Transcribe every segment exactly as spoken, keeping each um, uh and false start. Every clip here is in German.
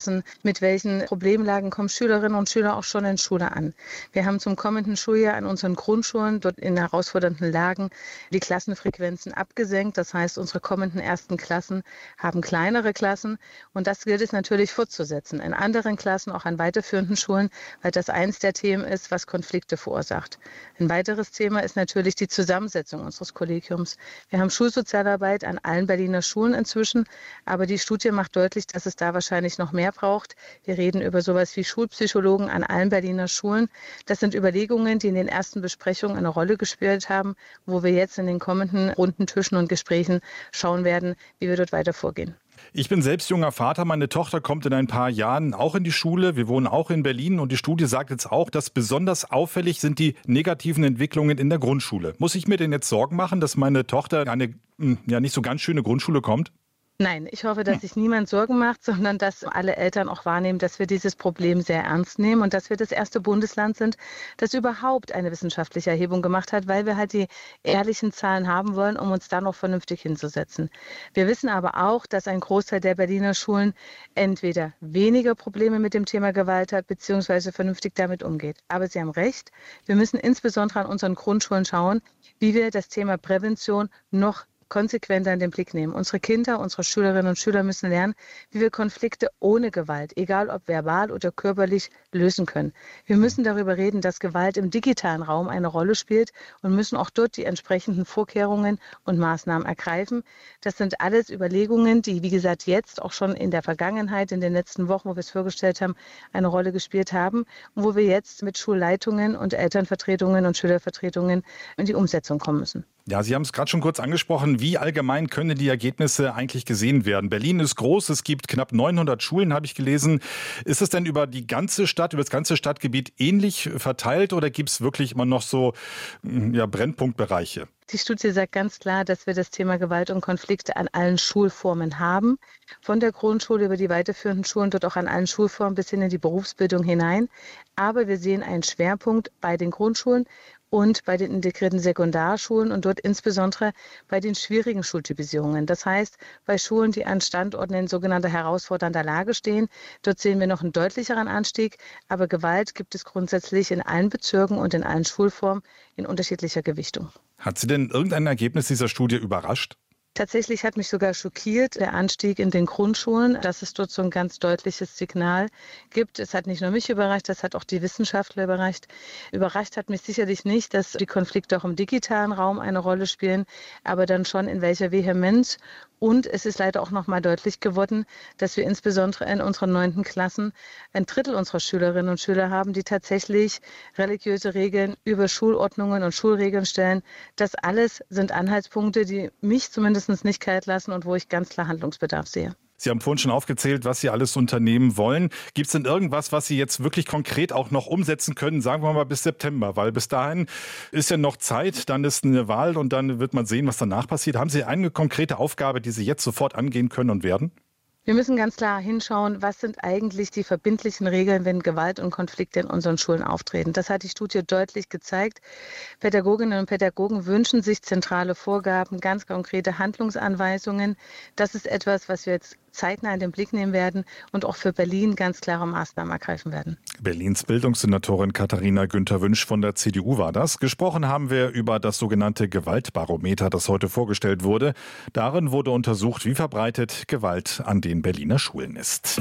einschätzen, mit welchen Problemlagen kommen Schülerinnen und Schüler auch schon in Schule an. Wir haben zum kommenden Schuljahr an unseren Grundschulen dort in herausfordernden Lagen die Klassenfrequenzen abgesenkt. Das heißt, unsere kommenden ersten Klassen haben kleinere Klassen und das gilt es natürlich fortzusetzen. In anderen Klassen, auch an weiterführenden Schulen, weil das eins der Themen ist, was Konflikte verursacht. Ein weiteres Thema ist natürlich die Zusammensetzung unseres Kollegiums. Wir haben Schulsozialarbeit an allen Berliner Schulen inzwischen, aber die Studie macht deutlich, dass es da wahrscheinlich noch mehr braucht. Wir reden über sowas wie Schulpsychologen an allen Berliner Schulen. Das sind Überlegungen, die in den ersten Besprechungen eine Rolle gespielt haben, wo wir jetzt in den kommenden runden Tischen und Gesprächen schauen werden, wie wir dort weiter vorgehen. Ich bin selbst junger Vater. Meine Tochter kommt in ein paar Jahren auch in die Schule. Wir wohnen auch in Berlin und die Studie sagt jetzt auch, dass besonders auffällig sind die negativen Entwicklungen in der Grundschule. Muss ich mir denn jetzt Sorgen machen, dass meine Tochter in eine ja nicht so ganz schöne Grundschule kommt? Nein, ich hoffe, dass sich niemand Sorgen macht, sondern dass alle Eltern auch wahrnehmen, dass wir dieses Problem sehr ernst nehmen und dass wir das erste Bundesland sind, das überhaupt eine wissenschaftliche Erhebung gemacht hat, weil wir halt die ehrlichen Zahlen haben wollen, um uns da noch vernünftig hinzusetzen. Wir wissen aber auch, dass ein Großteil der Berliner Schulen entweder weniger Probleme mit dem Thema Gewalt hat, beziehungsweise vernünftig damit umgeht. Aber Sie haben recht, wir müssen insbesondere an unseren Grundschulen schauen, wie wir das Thema Prävention noch konsequenter in den Blick nehmen. Unsere Kinder, unsere Schülerinnen und Schüler müssen lernen, wie wir Konflikte ohne Gewalt, egal ob verbal oder körperlich, lösen können. Wir müssen darüber reden, dass Gewalt im digitalen Raum eine Rolle spielt und müssen auch dort die entsprechenden Vorkehrungen und Maßnahmen ergreifen. Das sind alles Überlegungen, die, wie gesagt, jetzt auch schon in der Vergangenheit, in den letzten Wochen, wo wir es vorgestellt haben, eine Rolle gespielt haben und wo wir jetzt mit Schulleitungen und Elternvertretungen und Schülervertretungen in die Umsetzung kommen müssen. Ja, Sie haben es gerade schon kurz angesprochen. Wie allgemein können die Ergebnisse eigentlich gesehen werden? Berlin ist groß, es gibt knapp neunhundert Schulen, habe ich gelesen. Ist es denn über die ganze Stadt, über das ganze Stadtgebiet ähnlich verteilt oder gibt es wirklich immer noch so ja, Brennpunktbereiche? Die Studie sagt ganz klar, dass wir das Thema Gewalt und Konflikte an allen Schulformen haben. Von der Grundschule über die weiterführenden Schulen, dort auch an allen Schulformen bis hin in die Berufsbildung hinein. Aber wir sehen einen Schwerpunkt bei den Grundschulen und bei den integrierten Sekundarschulen und dort insbesondere bei den schwierigen Schultypisierungen. Das heißt, bei Schulen, die an Standorten in sogenannter herausfordernder Lage stehen, dort sehen wir noch einen deutlicheren Anstieg. Aber Gewalt gibt es grundsätzlich in allen Bezirken und in allen Schulformen in unterschiedlicher Gewichtung. Hat Sie denn irgendein Ergebnis dieser Studie überrascht? Tatsächlich hat mich sogar schockiert der Anstieg in den Grundschulen, dass es dort so ein ganz deutliches Signal gibt. Es hat nicht nur mich überrascht, das hat auch die Wissenschaftler überrascht. Überrascht hat mich sicherlich nicht, dass die Konflikte auch im digitalen Raum eine Rolle spielen, aber dann schon in welcher Vehemenz. Und es ist leider auch noch mal deutlich geworden, dass wir insbesondere in unseren neunten Klassen ein Drittel unserer Schülerinnen und Schüler haben, die tatsächlich religiöse Regeln über Schulordnungen und Schulregeln stellen. Das alles sind Anhaltspunkte, die mich zumindest nicht kalt lassen und wo ich ganz klar Handlungsbedarf sehe. Sie haben vorhin schon aufgezählt, was Sie alles unternehmen wollen. Gibt es denn irgendwas, was Sie jetzt wirklich konkret auch noch umsetzen können, sagen wir mal bis September? Weil bis dahin ist ja noch Zeit, dann ist eine Wahl und dann wird man sehen, was danach passiert. Haben Sie eine konkrete Aufgabe, die Sie jetzt sofort angehen können und werden? Wir müssen ganz klar hinschauen, was sind eigentlich die verbindlichen Regeln, wenn Gewalt und Konflikte in unseren Schulen auftreten. Das hat die Studie deutlich gezeigt. Pädagoginnen und Pädagogen wünschen sich zentrale Vorgaben, ganz konkrete Handlungsanweisungen. Das ist etwas, was wir jetzt zeitnah in den Blick nehmen werden und auch für Berlin ganz klare Maßnahmen ergreifen werden. Berlins Bildungssenatorin Katharina Günther-Wünsch von der C D U war das. Gesprochen haben wir über das sogenannte Gewaltbarometer, das heute vorgestellt wurde. Darin wurde untersucht, wie verbreitet Gewalt an den Berliner Schulen ist.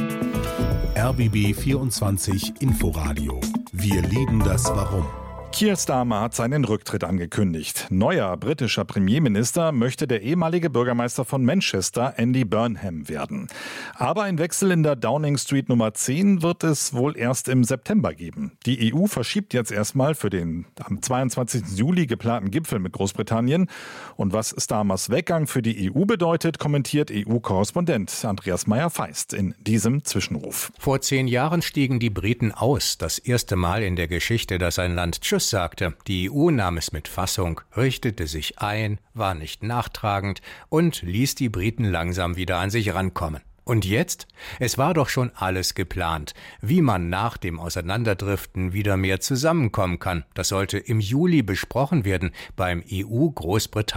R B B vierundzwanzig Inforadio. Wir lieben das Warum. Keir Starmer hat seinen Rücktritt angekündigt. Neuer britischer Premierminister möchte der ehemalige Bürgermeister von Manchester, Andy Burnham, werden. Aber ein Wechsel in der Downing Street Nummer zehn wird es wohl erst im September geben. Die E U verschiebt jetzt erstmal für den am zweiundzwanzigsten Juli geplanten Gipfel mit Großbritannien. Und was Starmers Weggang für die E U bedeutet, kommentiert E U-Korrespondent Andreas Meyer-Feist in diesem Zwischenruf. Vor zehn Jahren stiegen die Briten aus. Das erste Mal in der Geschichte, dass ein Land Tschüss sagte. Die E U nahm es mit Fassung, richtete sich ein, war nicht nachtragend und ließ die Briten langsam wieder an sich rankommen. Und jetzt? Es war doch schon alles geplant, wie man nach dem Auseinanderdriften wieder mehr zusammenkommen kann. Das sollte im Juli besprochen werden beim E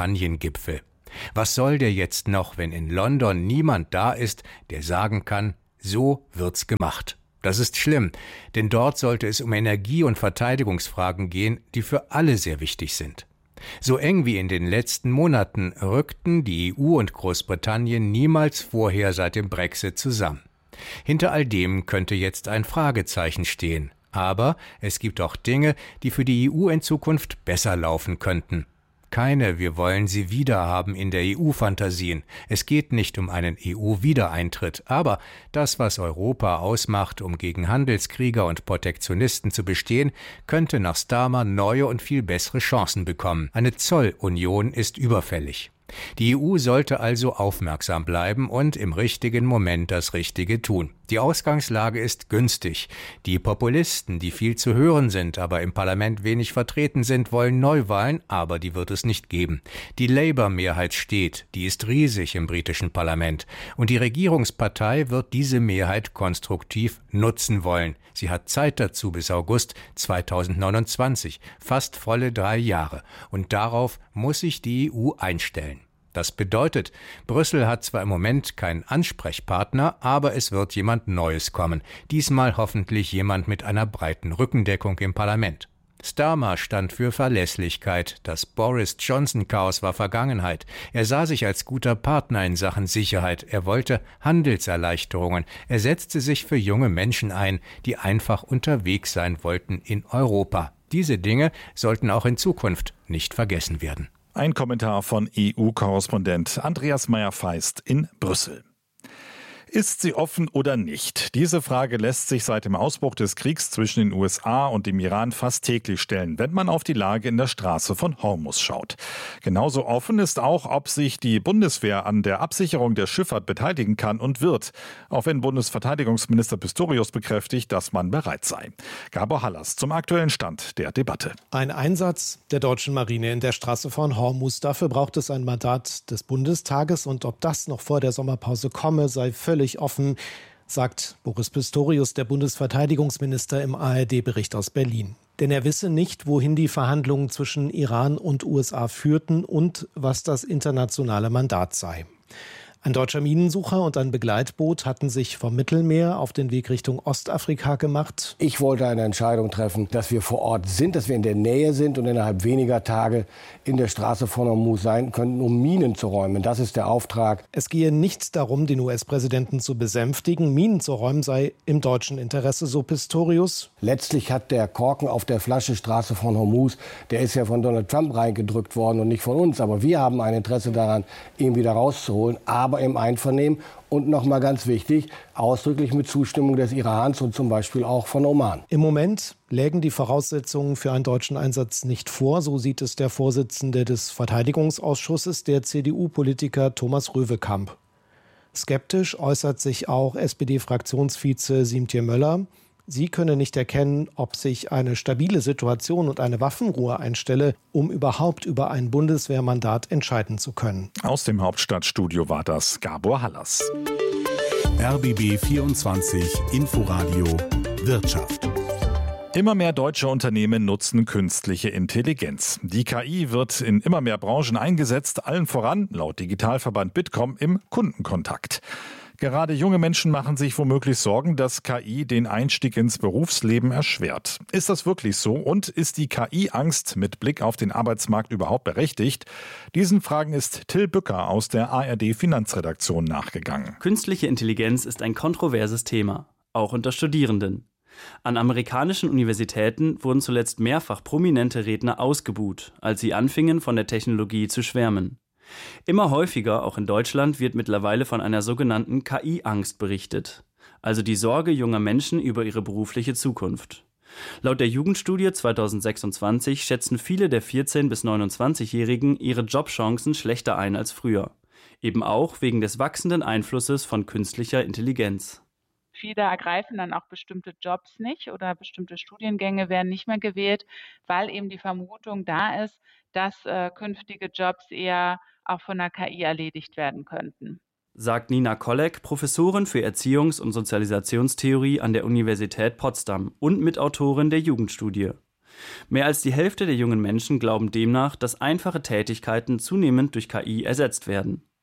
U-Großbritannien-Gipfel. Was soll der jetzt noch, wenn in London niemand da ist, der sagen kann, So wird's gemacht. Das ist schlimm, denn dort sollte es um Energie- und Verteidigungsfragen gehen, die für alle sehr wichtig sind. So eng wie in den letzten Monaten rückten die E U und Großbritannien niemals vorher seit dem Brexit zusammen. Hinter all dem könnte jetzt ein Fragezeichen stehen. Aber es gibt auch Dinge, die für die E U in Zukunft besser laufen könnten. Keine "Wir wollen sie wieder" haben in der E U-Fantasien. Es geht nicht um einen E U-Wiedereintritt. Aber das, was Europa ausmacht, um gegen Handelskrieger und Protektionisten zu bestehen, könnte nach Starmer neue und viel bessere Chancen bekommen. Eine Zollunion ist überfällig. Die E U sollte also aufmerksam bleiben und im richtigen Moment das Richtige tun. Die Ausgangslage ist günstig. Die Populisten, die viel zu hören sind, aber im Parlament wenig vertreten sind, wollen Neuwahlen, aber die wird es nicht geben. Die Labour-Mehrheit steht, die ist riesig im britischen Parlament. Und die Regierungspartei wird diese Mehrheit konstruktiv nutzen wollen. Sie hat Zeit dazu bis August zweitausendneunundzwanzig, fast volle drei Jahre. Und darauf muss sich die E U einstellen. Das bedeutet, Brüssel hat zwar im Moment keinen Ansprechpartner, aber es wird jemand Neues kommen. Diesmal hoffentlich jemand mit einer breiten Rückendeckung im Parlament. Starmer stand für Verlässlichkeit. Das Boris-Johnson-Chaos war Vergangenheit. Er sah sich als guter Partner in Sachen Sicherheit. Er wollte Handelserleichterungen. Er setzte sich für junge Menschen ein, die einfach unterwegs sein wollten in Europa. Diese Dinge sollten auch in Zukunft nicht vergessen werden. Ein Kommentar von E U-Korrespondent Andreas Meyer-Feist in Brüssel. Ist sie offen oder nicht? Diese Frage lässt sich seit dem Ausbruch des Kriegs zwischen den U S A und dem Iran fast täglich stellen, wenn man auf die Lage in der Straße von Hormuz schaut. Genauso offen ist auch, ob sich die Bundeswehr an der Absicherung der Schifffahrt beteiligen kann und wird, auch wenn Bundesverteidigungsminister Pistorius bekräftigt, dass man bereit sei. Gabor Hallas zum aktuellen Stand der Debatte. Ein Einsatz der deutschen Marine in der Straße von Hormuz. Dafür braucht es ein Mandat des Bundestages und ob das noch vor der Sommerpause komme, sei völlig offen, sagt Boris Pistorius, der Bundesverteidigungsminister, im A R D-Bericht aus Berlin. Denn er wisse nicht, wohin die Verhandlungen zwischen Iran und U S A führten und was das internationale Mandat sei. Ein deutscher Minensucher und ein Begleitboot hatten sich vom Mittelmeer auf den Weg Richtung Ostafrika gemacht. Ich wollte eine Entscheidung treffen, dass wir vor Ort sind, dass wir in der Nähe sind und innerhalb weniger Tage in der Straße von Hormuz sein könnten, um Minen zu räumen. Das ist der Auftrag. Es gehe nicht darum, den U S-Präsidenten zu besänftigen. Minen zu räumen sei im deutschen Interesse, so Pistorius. Letztlich hat der Korken auf der Flasche Straße von Hormuz, der ist ja von Donald Trump reingedrückt worden und nicht von uns. Aber wir haben ein Interesse daran, ihn wieder rauszuholen. Aber aber im Einvernehmen und nochmal ganz wichtig, ausdrücklich mit Zustimmung des Irans und zum Beispiel auch von Oman. Im Moment lägen die Voraussetzungen für einen deutschen Einsatz nicht vor, so sieht es der Vorsitzende des Verteidigungsausschusses, der C D U-Politiker Thomas Röwekamp. Skeptisch äußert sich auch S P D-Fraktionsvize Siemtje Möller. Sie könne nicht erkennen, ob sich eine stabile Situation und eine Waffenruhe einstelle, um überhaupt über ein Bundeswehrmandat entscheiden zu können. Aus dem Hauptstadtstudio war das Gabor Hallas. R B B vierundzwanzig Inforadio Wirtschaft. Immer mehr deutsche Unternehmen nutzen künstliche Intelligenz. Die K I wird in immer mehr Branchen eingesetzt, allen voran, laut Digitalverband Bitkom, im Kundenkontakt. Gerade junge Menschen machen sich womöglich Sorgen, dass K I den Einstieg ins Berufsleben erschwert. Ist das wirklich so und ist die K I-Angst mit Blick auf den Arbeitsmarkt überhaupt berechtigt? Diesen Fragen ist Till Bücker aus der A R D-Finanzredaktion nachgegangen. Künstliche Intelligenz ist ein kontroverses Thema, auch unter Studierenden. An amerikanischen Universitäten wurden zuletzt mehrfach prominente Redner ausgebuht, als sie anfingen, von der Technologie zu schwärmen. Immer häufiger, auch in Deutschland, wird mittlerweile von einer sogenannten K I-Angst berichtet, also die Sorge junger Menschen über ihre berufliche Zukunft. Laut der Jugendstudie zweitausendsechsundzwanzig schätzen viele der vierzehn- bis neunundzwanzigjährigen ihre Jobchancen schlechter ein als früher, eben auch wegen des wachsenden Einflusses von künstlicher Intelligenz. Viele ergreifen dann auch bestimmte Jobs nicht oder bestimmte Studiengänge werden nicht mehr gewählt, weil eben die Vermutung da ist, dass äh, künftige Jobs eher auch von der K I erledigt werden könnten. Sagt Nina Kolleg, Professorin für Erziehungs- und Sozialisationstheorie an der Universität Potsdam und Mitautorin der Jugendstudie. Mehr als die Hälfte der jungen Menschen glauben demnach, dass einfache Tätigkeiten zunehmend durch K I ersetzt werden.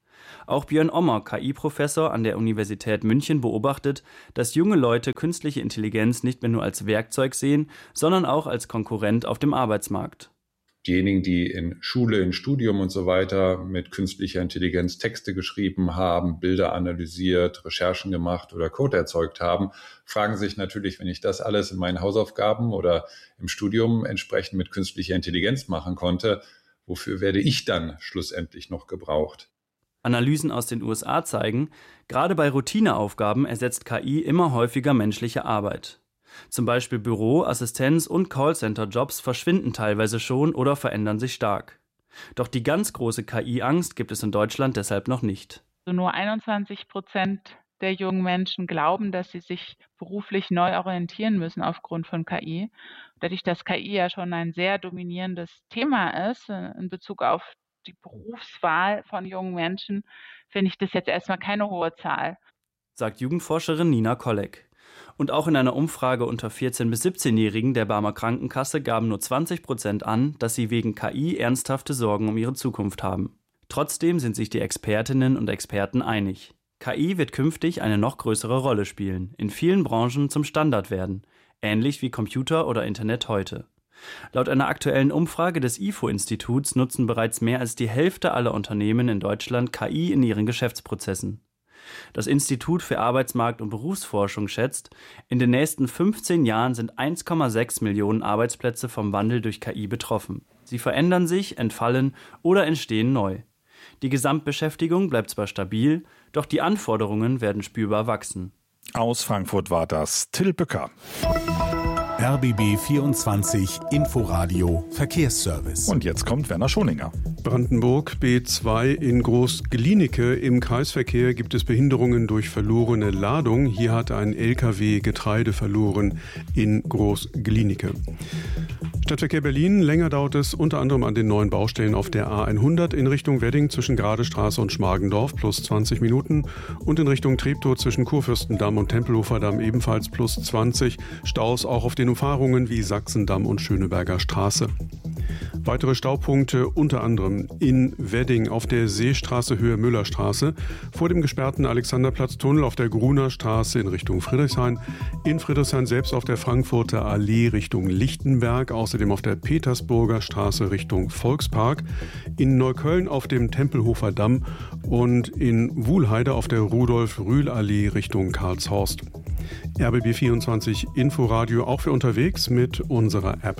Auch Björn Ommer, K I-Professor an der Universität München, beobachtet, dass junge Leute künstliche Intelligenz nicht mehr nur als Werkzeug sehen, sondern auch als Konkurrent auf dem Arbeitsmarkt. Diejenigen, die in Schule, in Studium und so weiter mit künstlicher Intelligenz Texte geschrieben haben, Bilder analysiert, Recherchen gemacht oder Code erzeugt haben, fragen sich natürlich, wenn ich das alles in meinen Hausaufgaben oder im Studium entsprechend mit künstlicher Intelligenz machen konnte, wofür werde ich dann schlussendlich noch gebraucht? Analysen aus den U S A zeigen, gerade bei Routineaufgaben ersetzt K I immer häufiger menschliche Arbeit. Zum Beispiel Büro-, Assistenz- und Callcenter-Jobs verschwinden teilweise schon oder verändern sich stark. Doch die ganz große K I-Angst gibt es in Deutschland deshalb noch nicht. Also nur einundzwanzig Prozent der jungen Menschen glauben, dass sie sich beruflich neu orientieren müssen aufgrund von K I. Dadurch, dass K I ja schon ein sehr dominierendes Thema ist in Bezug auf die Berufswahl von jungen Menschen, finde ich das jetzt erstmal keine hohe Zahl. Sagt Jugendforscherin Nina Kolleg. Und auch in einer Umfrage unter vierzehn- bis siebzehnjährigen der Barmer Krankenkasse gaben nur zwanzig Prozent an, dass sie wegen K I ernsthafte Sorgen um ihre Zukunft haben. Trotzdem sind sich die Expertinnen und Experten einig. K I wird künftig eine noch größere Rolle spielen, in vielen Branchen zum Standard werden, ähnlich wie Computer oder Internet heute. Laut einer aktuellen Umfrage des I F O-Instituts nutzen bereits mehr als die Hälfte aller Unternehmen in Deutschland K I in ihren Geschäftsprozessen. Das Institut für Arbeitsmarkt- und Berufsforschung schätzt, in den nächsten fünfzehn Jahren sind eins Komma sechs Millionen Arbeitsplätze vom Wandel durch K I betroffen. Sie verändern sich, entfallen oder entstehen neu. Die Gesamtbeschäftigung bleibt zwar stabil, doch die Anforderungen werden spürbar wachsen. Aus Frankfurt war das Till Bücker. R B B vierundzwanzig Inforadio Verkehrsservice. Und jetzt kommt Werner Schoninger. Brandenburg B zwei in Groß-Glienicke. Im Kreisverkehr gibt es Behinderungen durch verlorene Ladung. Hier hat ein L K W Getreide verloren in Groß-Glienicke. Stadtverkehr Berlin. Länger dauert es unter anderem an den neuen Baustellen auf der A hundert in Richtung Wedding zwischen Gradestraße und Schmargendorf plus zwanzig Minuten und in Richtung Treptow zwischen Kurfürstendamm und Tempelhofer Damm ebenfalls plus zwanzig. Staus auch auf den Umfahrungen wie Sachsendamm und Schöneberger Straße. Weitere Staupunkte unter anderem in Wedding auf der Seestraße Höhe Müllerstraße, vor dem gesperrten Alexanderplatz-Tunnel auf der Gruner Straße in Richtung Friedrichshain, in Friedrichshain selbst auf der Frankfurter Allee Richtung Lichtenberg, außerdem auf der Petersburger Straße Richtung Volkspark, in Neukölln auf dem Tempelhofer Damm und in Wuhlheide auf der Rudolf-Rühl-Allee Richtung Karlshorst. R B B vierundzwanzig Inforadio auch für unterwegs mit unserer App.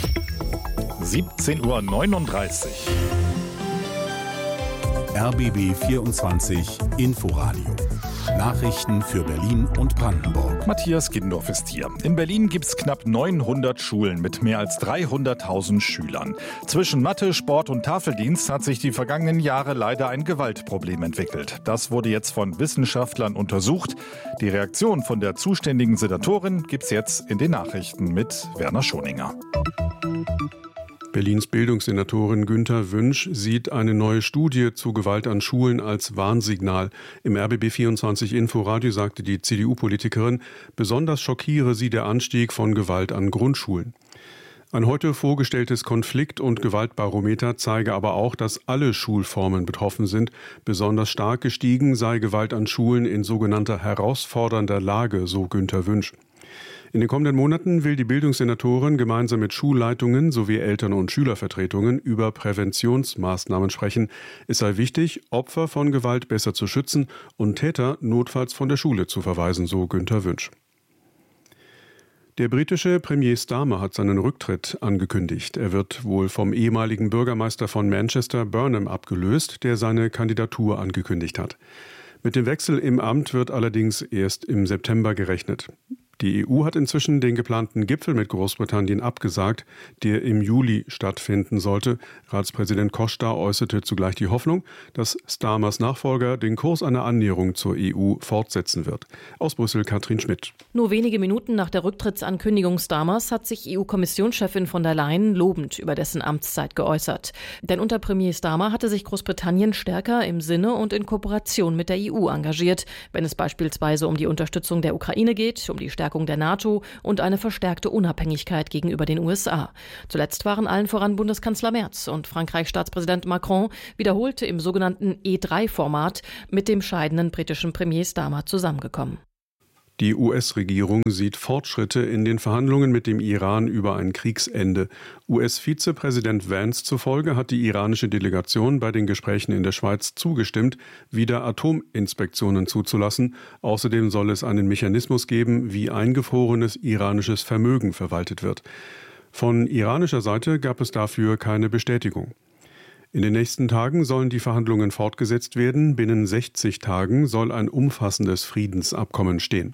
siebzehn Uhr neununddreißig. R B B vierundzwanzig Inforadio. Nachrichten für Berlin und Brandenburg. Matthias Gindorf ist hier. In Berlin gibt es knapp neunhundert Schulen mit mehr als dreihunderttausend Schülern. Zwischen Mathe, Sport und Tafeldienst hat sich die vergangenen Jahre leider ein Gewaltproblem entwickelt. Das wurde jetzt von Wissenschaftlern untersucht. Die Reaktion von der zuständigen Senatorin gibt's jetzt in den Nachrichten mit Werner Schoninger. Berlins Bildungssenatorin Günther Wünsch sieht eine neue Studie zu Gewalt an Schulen als Warnsignal. Im R B B vierundzwanzig Inforadio sagte die C D U-Politikerin, besonders schockiere sie der Anstieg von Gewalt an Grundschulen. Ein heute vorgestelltes Konflikt- und Gewaltbarometer zeige aber auch, dass alle Schulformen betroffen sind. Besonders stark gestiegen sei Gewalt an Schulen in sogenannter herausfordernder Lage, so Günther Wünsch. In den kommenden Monaten will die Bildungssenatorin gemeinsam mit Schulleitungen sowie Eltern- und Schülervertretungen über Präventionsmaßnahmen sprechen. Es sei wichtig, Opfer von Gewalt besser zu schützen und Täter notfalls von der Schule zu verweisen, so Günther Wünsch. Der britische Premier Starmer hat seinen Rücktritt angekündigt. Er wird wohl vom ehemaligen Bürgermeister von Manchester, Burnham, abgelöst, der seine Kandidatur angekündigt hat. Mit dem Wechsel im Amt wird allerdings erst im September gerechnet. Die E U hat inzwischen den geplanten Gipfel mit Großbritannien abgesagt, der im Juli stattfinden sollte. Ratspräsident Costa äußerte zugleich die Hoffnung, dass Starmers Nachfolger den Kurs einer Annäherung zur E U fortsetzen wird. Aus Brüssel Katrin Schmidt. Nur wenige Minuten nach der Rücktrittsankündigung Starmers hat sich E U-Kommissionschefin von der Leyen lobend über dessen Amtszeit geäußert. Denn unter Premier Starmer hatte sich Großbritannien stärker im Sinne und in Kooperation mit der E U engagiert, wenn es beispielsweise um die Unterstützung der Ukraine geht, um die Stärkung Stärkung der NATO und eine verstärkte Unabhängigkeit gegenüber den U S A. Zuletzt waren allen voran Bundeskanzler Merz und Frankreichs Staatspräsident Macron wiederholte im sogenannten E drei Format mit dem scheidenden britischen Premier Starmer zusammengekommen. Die U S-Regierung sieht Fortschritte in den Verhandlungen mit dem Iran über ein Kriegsende. U S-Vizepräsident Vance zufolge hat die iranische Delegation bei den Gesprächen in der Schweiz zugestimmt, wieder Atominspektionen zuzulassen. Außerdem soll es einen Mechanismus geben, wie eingefrorenes iranisches Vermögen verwaltet wird. Von iranischer Seite gab es dafür keine Bestätigung. In den nächsten Tagen sollen die Verhandlungen fortgesetzt werden. Binnen sechzig Tagen soll ein umfassendes Friedensabkommen stehen.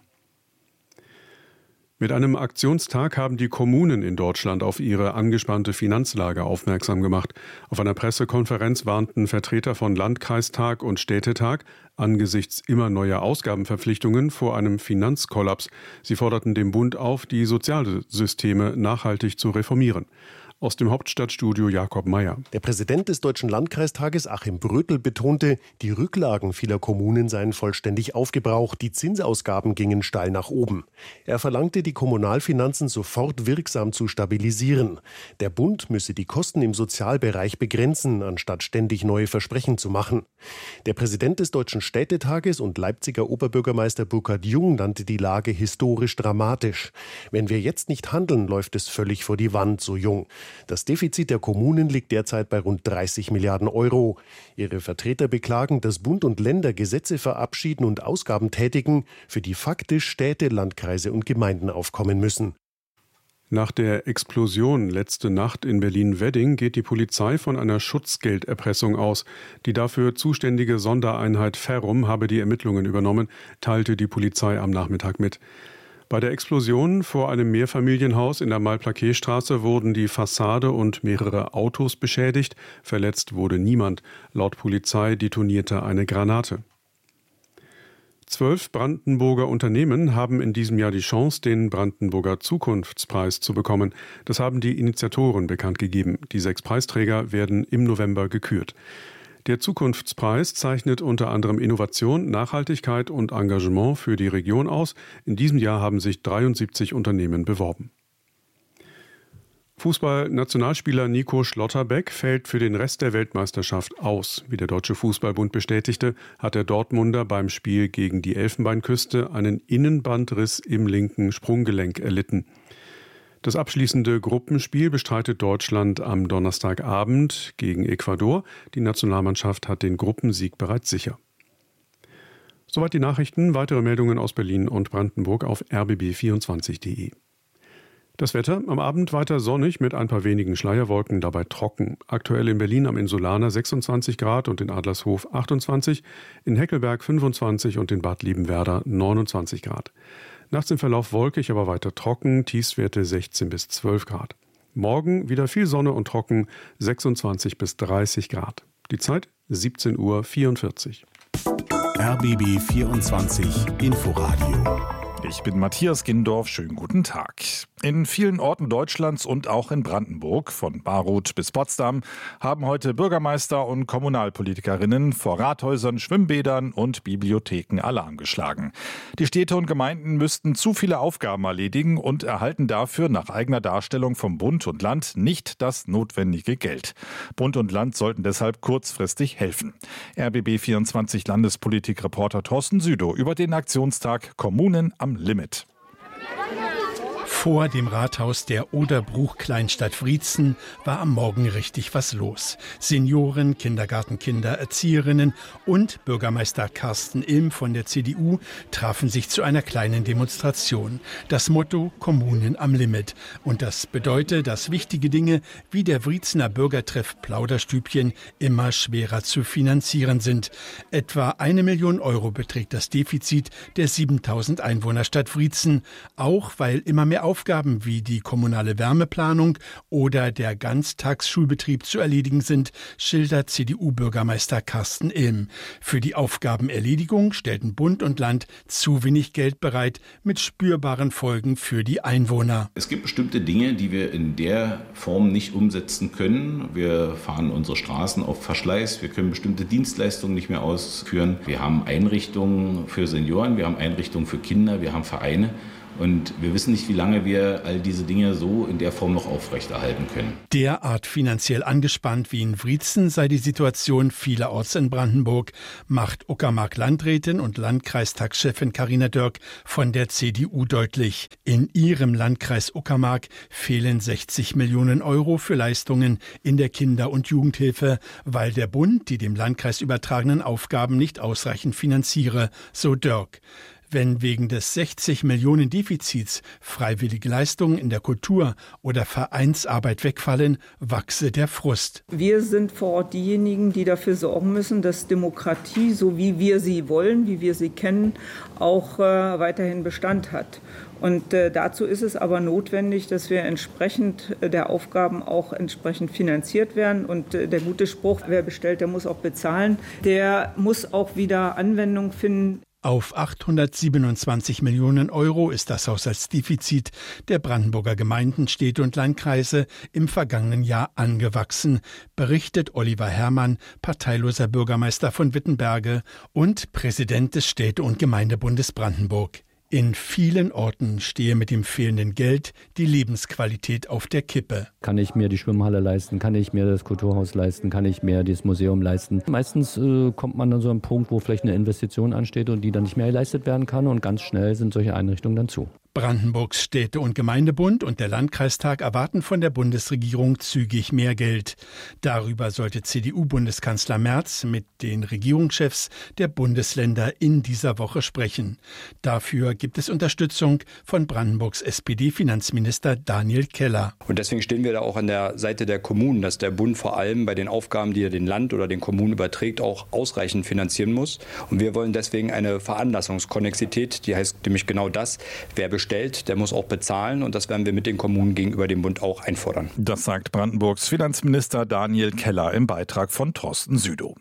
Mit einem Aktionstag haben die Kommunen in Deutschland auf ihre angespannte Finanzlage aufmerksam gemacht. Auf einer Pressekonferenz warnten Vertreter von Landkreistag und Städtetag angesichts immer neuer Ausgabenverpflichtungen vor einem Finanzkollaps. Sie forderten den Bund auf, die Sozialsysteme nachhaltig zu reformieren. Aus dem Hauptstadtstudio Jakob Mayer. Der Präsident des Deutschen Landkreistages Achim Brötel betonte, die Rücklagen vieler Kommunen seien vollständig aufgebraucht, die Zinsausgaben gingen steil nach oben. Er verlangte, die Kommunalfinanzen sofort wirksam zu stabilisieren. Der Bund müsse die Kosten im Sozialbereich begrenzen, anstatt ständig neue Versprechen zu machen. Der Präsident des Deutschen Städtetages und Leipziger Oberbürgermeister Burkhard Jung nannte die Lage historisch dramatisch. Wenn wir jetzt nicht handeln, läuft es völlig vor die Wand, so Jung. Das Defizit der Kommunen liegt derzeit bei rund dreißig Milliarden Euro. Ihre Vertreter beklagen, dass Bund und Länder Gesetze verabschieden und Ausgaben tätigen, für die faktisch Städte, Landkreise und Gemeinden aufkommen müssen. Nach der Explosion letzte Nacht in Berlin-Wedding geht die Polizei von einer Schutzgelderpressung aus. Die dafür zuständige Sondereinheit Ferrum habe die Ermittlungen übernommen, teilte die Polizei am Nachmittag mit. Bei der Explosion vor einem Mehrfamilienhaus in der Malplaquet-Straße wurden die Fassade und mehrere Autos beschädigt. Verletzt wurde niemand. Laut Polizei detonierte eine Granate. Zwölf Brandenburger Unternehmen haben in diesem Jahr die Chance, den Brandenburger Zukunftspreis zu bekommen. Das haben die Initiatoren bekannt gegeben. Die sechs Preisträger werden im November gekürt. Der Zukunftspreis zeichnet unter anderem Innovation, Nachhaltigkeit und Engagement für die Region aus. In diesem Jahr haben sich dreiundsiebzig Unternehmen beworben. Fußball-Nationalspieler Nico Schlotterbeck fällt für den Rest der Weltmeisterschaft aus. Wie der Deutsche Fußballbund bestätigte, hat der Dortmunder beim Spiel gegen die Elfenbeinküste einen Innenbandriss im linken Sprunggelenk erlitten. Das abschließende Gruppenspiel bestreitet Deutschland am Donnerstagabend gegen Ecuador. Die Nationalmannschaft hat den Gruppensieg bereits sicher. Soweit die Nachrichten. Weitere Meldungen aus Berlin und Brandenburg auf r b b vierundzwanzig punkt d e. Das Wetter am Abend weiter sonnig mit ein paar wenigen Schleierwolken, dabei trocken. Aktuell in Berlin am Insulaner sechsundzwanzig Grad und in Adlershof achtundzwanzig, in Heckelberg fünfundzwanzig und in Bad Liebenwerda neunundzwanzig Grad. Nachts im Verlauf wolkig, aber weiter trocken, Tiefstwerte sechzehn bis zwölf Grad. Morgen wieder viel Sonne und trocken, sechsundzwanzig bis dreißig Grad. Die Zeit siebzehn Uhr vierundvierzig. R B B vierundzwanzig Inforadio. Ich bin Matthias Gindorf, schönen guten Tag. In vielen Orten Deutschlands und auch in Brandenburg, von Baruth bis Potsdam, haben heute Bürgermeister und Kommunalpolitikerinnen vor Rathäusern, Schwimmbädern und Bibliotheken Alarm geschlagen. Die Städte und Gemeinden müssten zu viele Aufgaben erledigen und erhalten dafür nach eigener Darstellung vom Bund und Land nicht das notwendige Geld. Bund und Land sollten deshalb kurzfristig helfen. R B B vierundzwanzig Landespolitik-Reporter Thorsten Südow über den Aktionstag Kommunen am Limit. Vor dem Rathaus der Oderbruch-Kleinstadt Wriezen war am Morgen richtig was los. Senioren, Kindergartenkinder, Erzieherinnen und Bürgermeister Carsten Ilm von der C D U trafen sich zu einer kleinen Demonstration. Das Motto Kommunen am Limit. Und das bedeutet, dass wichtige Dinge wie der Wriezener Bürgertreff Plauderstübchen immer schwerer zu finanzieren sind. Etwa eine Million Euro beträgt das Defizit der siebentausend Einwohnerstadt Wriezen. Auch weil immer mehr Aufgaben wie die kommunale Wärmeplanung oder der Ganztagsschulbetrieb zu erledigen sind, schildert C D U-Bürgermeister Carsten Ilm. Für die Aufgabenerledigung stellten Bund und Land zu wenig Geld bereit, mit spürbaren Folgen für die Einwohner. Es gibt bestimmte Dinge, die wir in der Form nicht umsetzen können. Wir fahren unsere Straßen auf Verschleiß, wir können bestimmte Dienstleistungen nicht mehr ausführen. Wir haben Einrichtungen für Senioren, wir haben Einrichtungen für Kinder, wir haben Vereine. Und wir wissen nicht, wie lange wir all diese Dinge so in der Form noch aufrechterhalten können. Derart finanziell angespannt wie in Wriezen sei die Situation vielerorts in Brandenburg, macht Uckermark-Landrätin und Landkreistagschefin Carina Dörk von der C D U deutlich. In ihrem Landkreis Uckermark fehlen sechzig Millionen Euro für Leistungen in der Kinder- und Jugendhilfe, weil der Bund die dem Landkreis übertragenen Aufgaben nicht ausreichend finanziere, so Dörk. Wenn wegen des sechzig Millionen Defizits freiwillige Leistungen in der Kultur oder Vereinsarbeit wegfallen, wachse der Frust. Wir sind vor Ort diejenigen, die dafür sorgen müssen, dass Demokratie, so wie wir sie wollen, wie wir sie kennen, auch äh, weiterhin Bestand hat. Und äh, dazu ist es aber notwendig, dass wir entsprechend äh, der Aufgaben auch entsprechend finanziert werden. Und äh, der gute Spruch, wer bestellt, der muss auch bezahlen, der muss auch wieder Anwendung finden. Auf achthundertsiebenundzwanzig Millionen Euro ist das Haushaltsdefizit der Brandenburger Gemeinden, Städte und Landkreise im vergangenen Jahr angewachsen, berichtet Oliver Herrmann, parteiloser Bürgermeister von Wittenberge und Präsident des Städte- und Gemeindebundes Brandenburg. In vielen Orten stehe mit dem fehlenden Geld die Lebensqualität auf der Kippe. Kann ich mir die Schwimmhalle leisten? Kann ich mir das Kulturhaus leisten? Kann ich mir das Museum leisten? Meistens äh, kommt man dann so an einen Punkt, wo vielleicht eine Investition ansteht und die dann nicht mehr geleistet werden kann und ganz schnell sind solche Einrichtungen dann zu. Brandenburgs Städte- und Gemeindebund und der Landkreistag erwarten von der Bundesregierung zügig mehr Geld. Darüber sollte C D U-Bundeskanzler Merz mit den Regierungschefs der Bundesländer in dieser Woche sprechen. Dafür gibt es Unterstützung von Brandenburgs S P D-Finanzminister Daniel Keller. Und deswegen stehen wir da auch an der Seite der Kommunen, dass der Bund vor allem bei den Aufgaben, die er den Land oder den Kommunen überträgt, auch ausreichend finanzieren muss. Und wir wollen deswegen eine Veranlassungskonnexität, die heißt nämlich genau das, wer bestellt, der muss auch bezahlen und das werden wir mit den Kommunen gegenüber dem Bund auch einfordern. Das sagt Brandenburgs Finanzminister Daniel Keller im Beitrag von Thorsten Südow.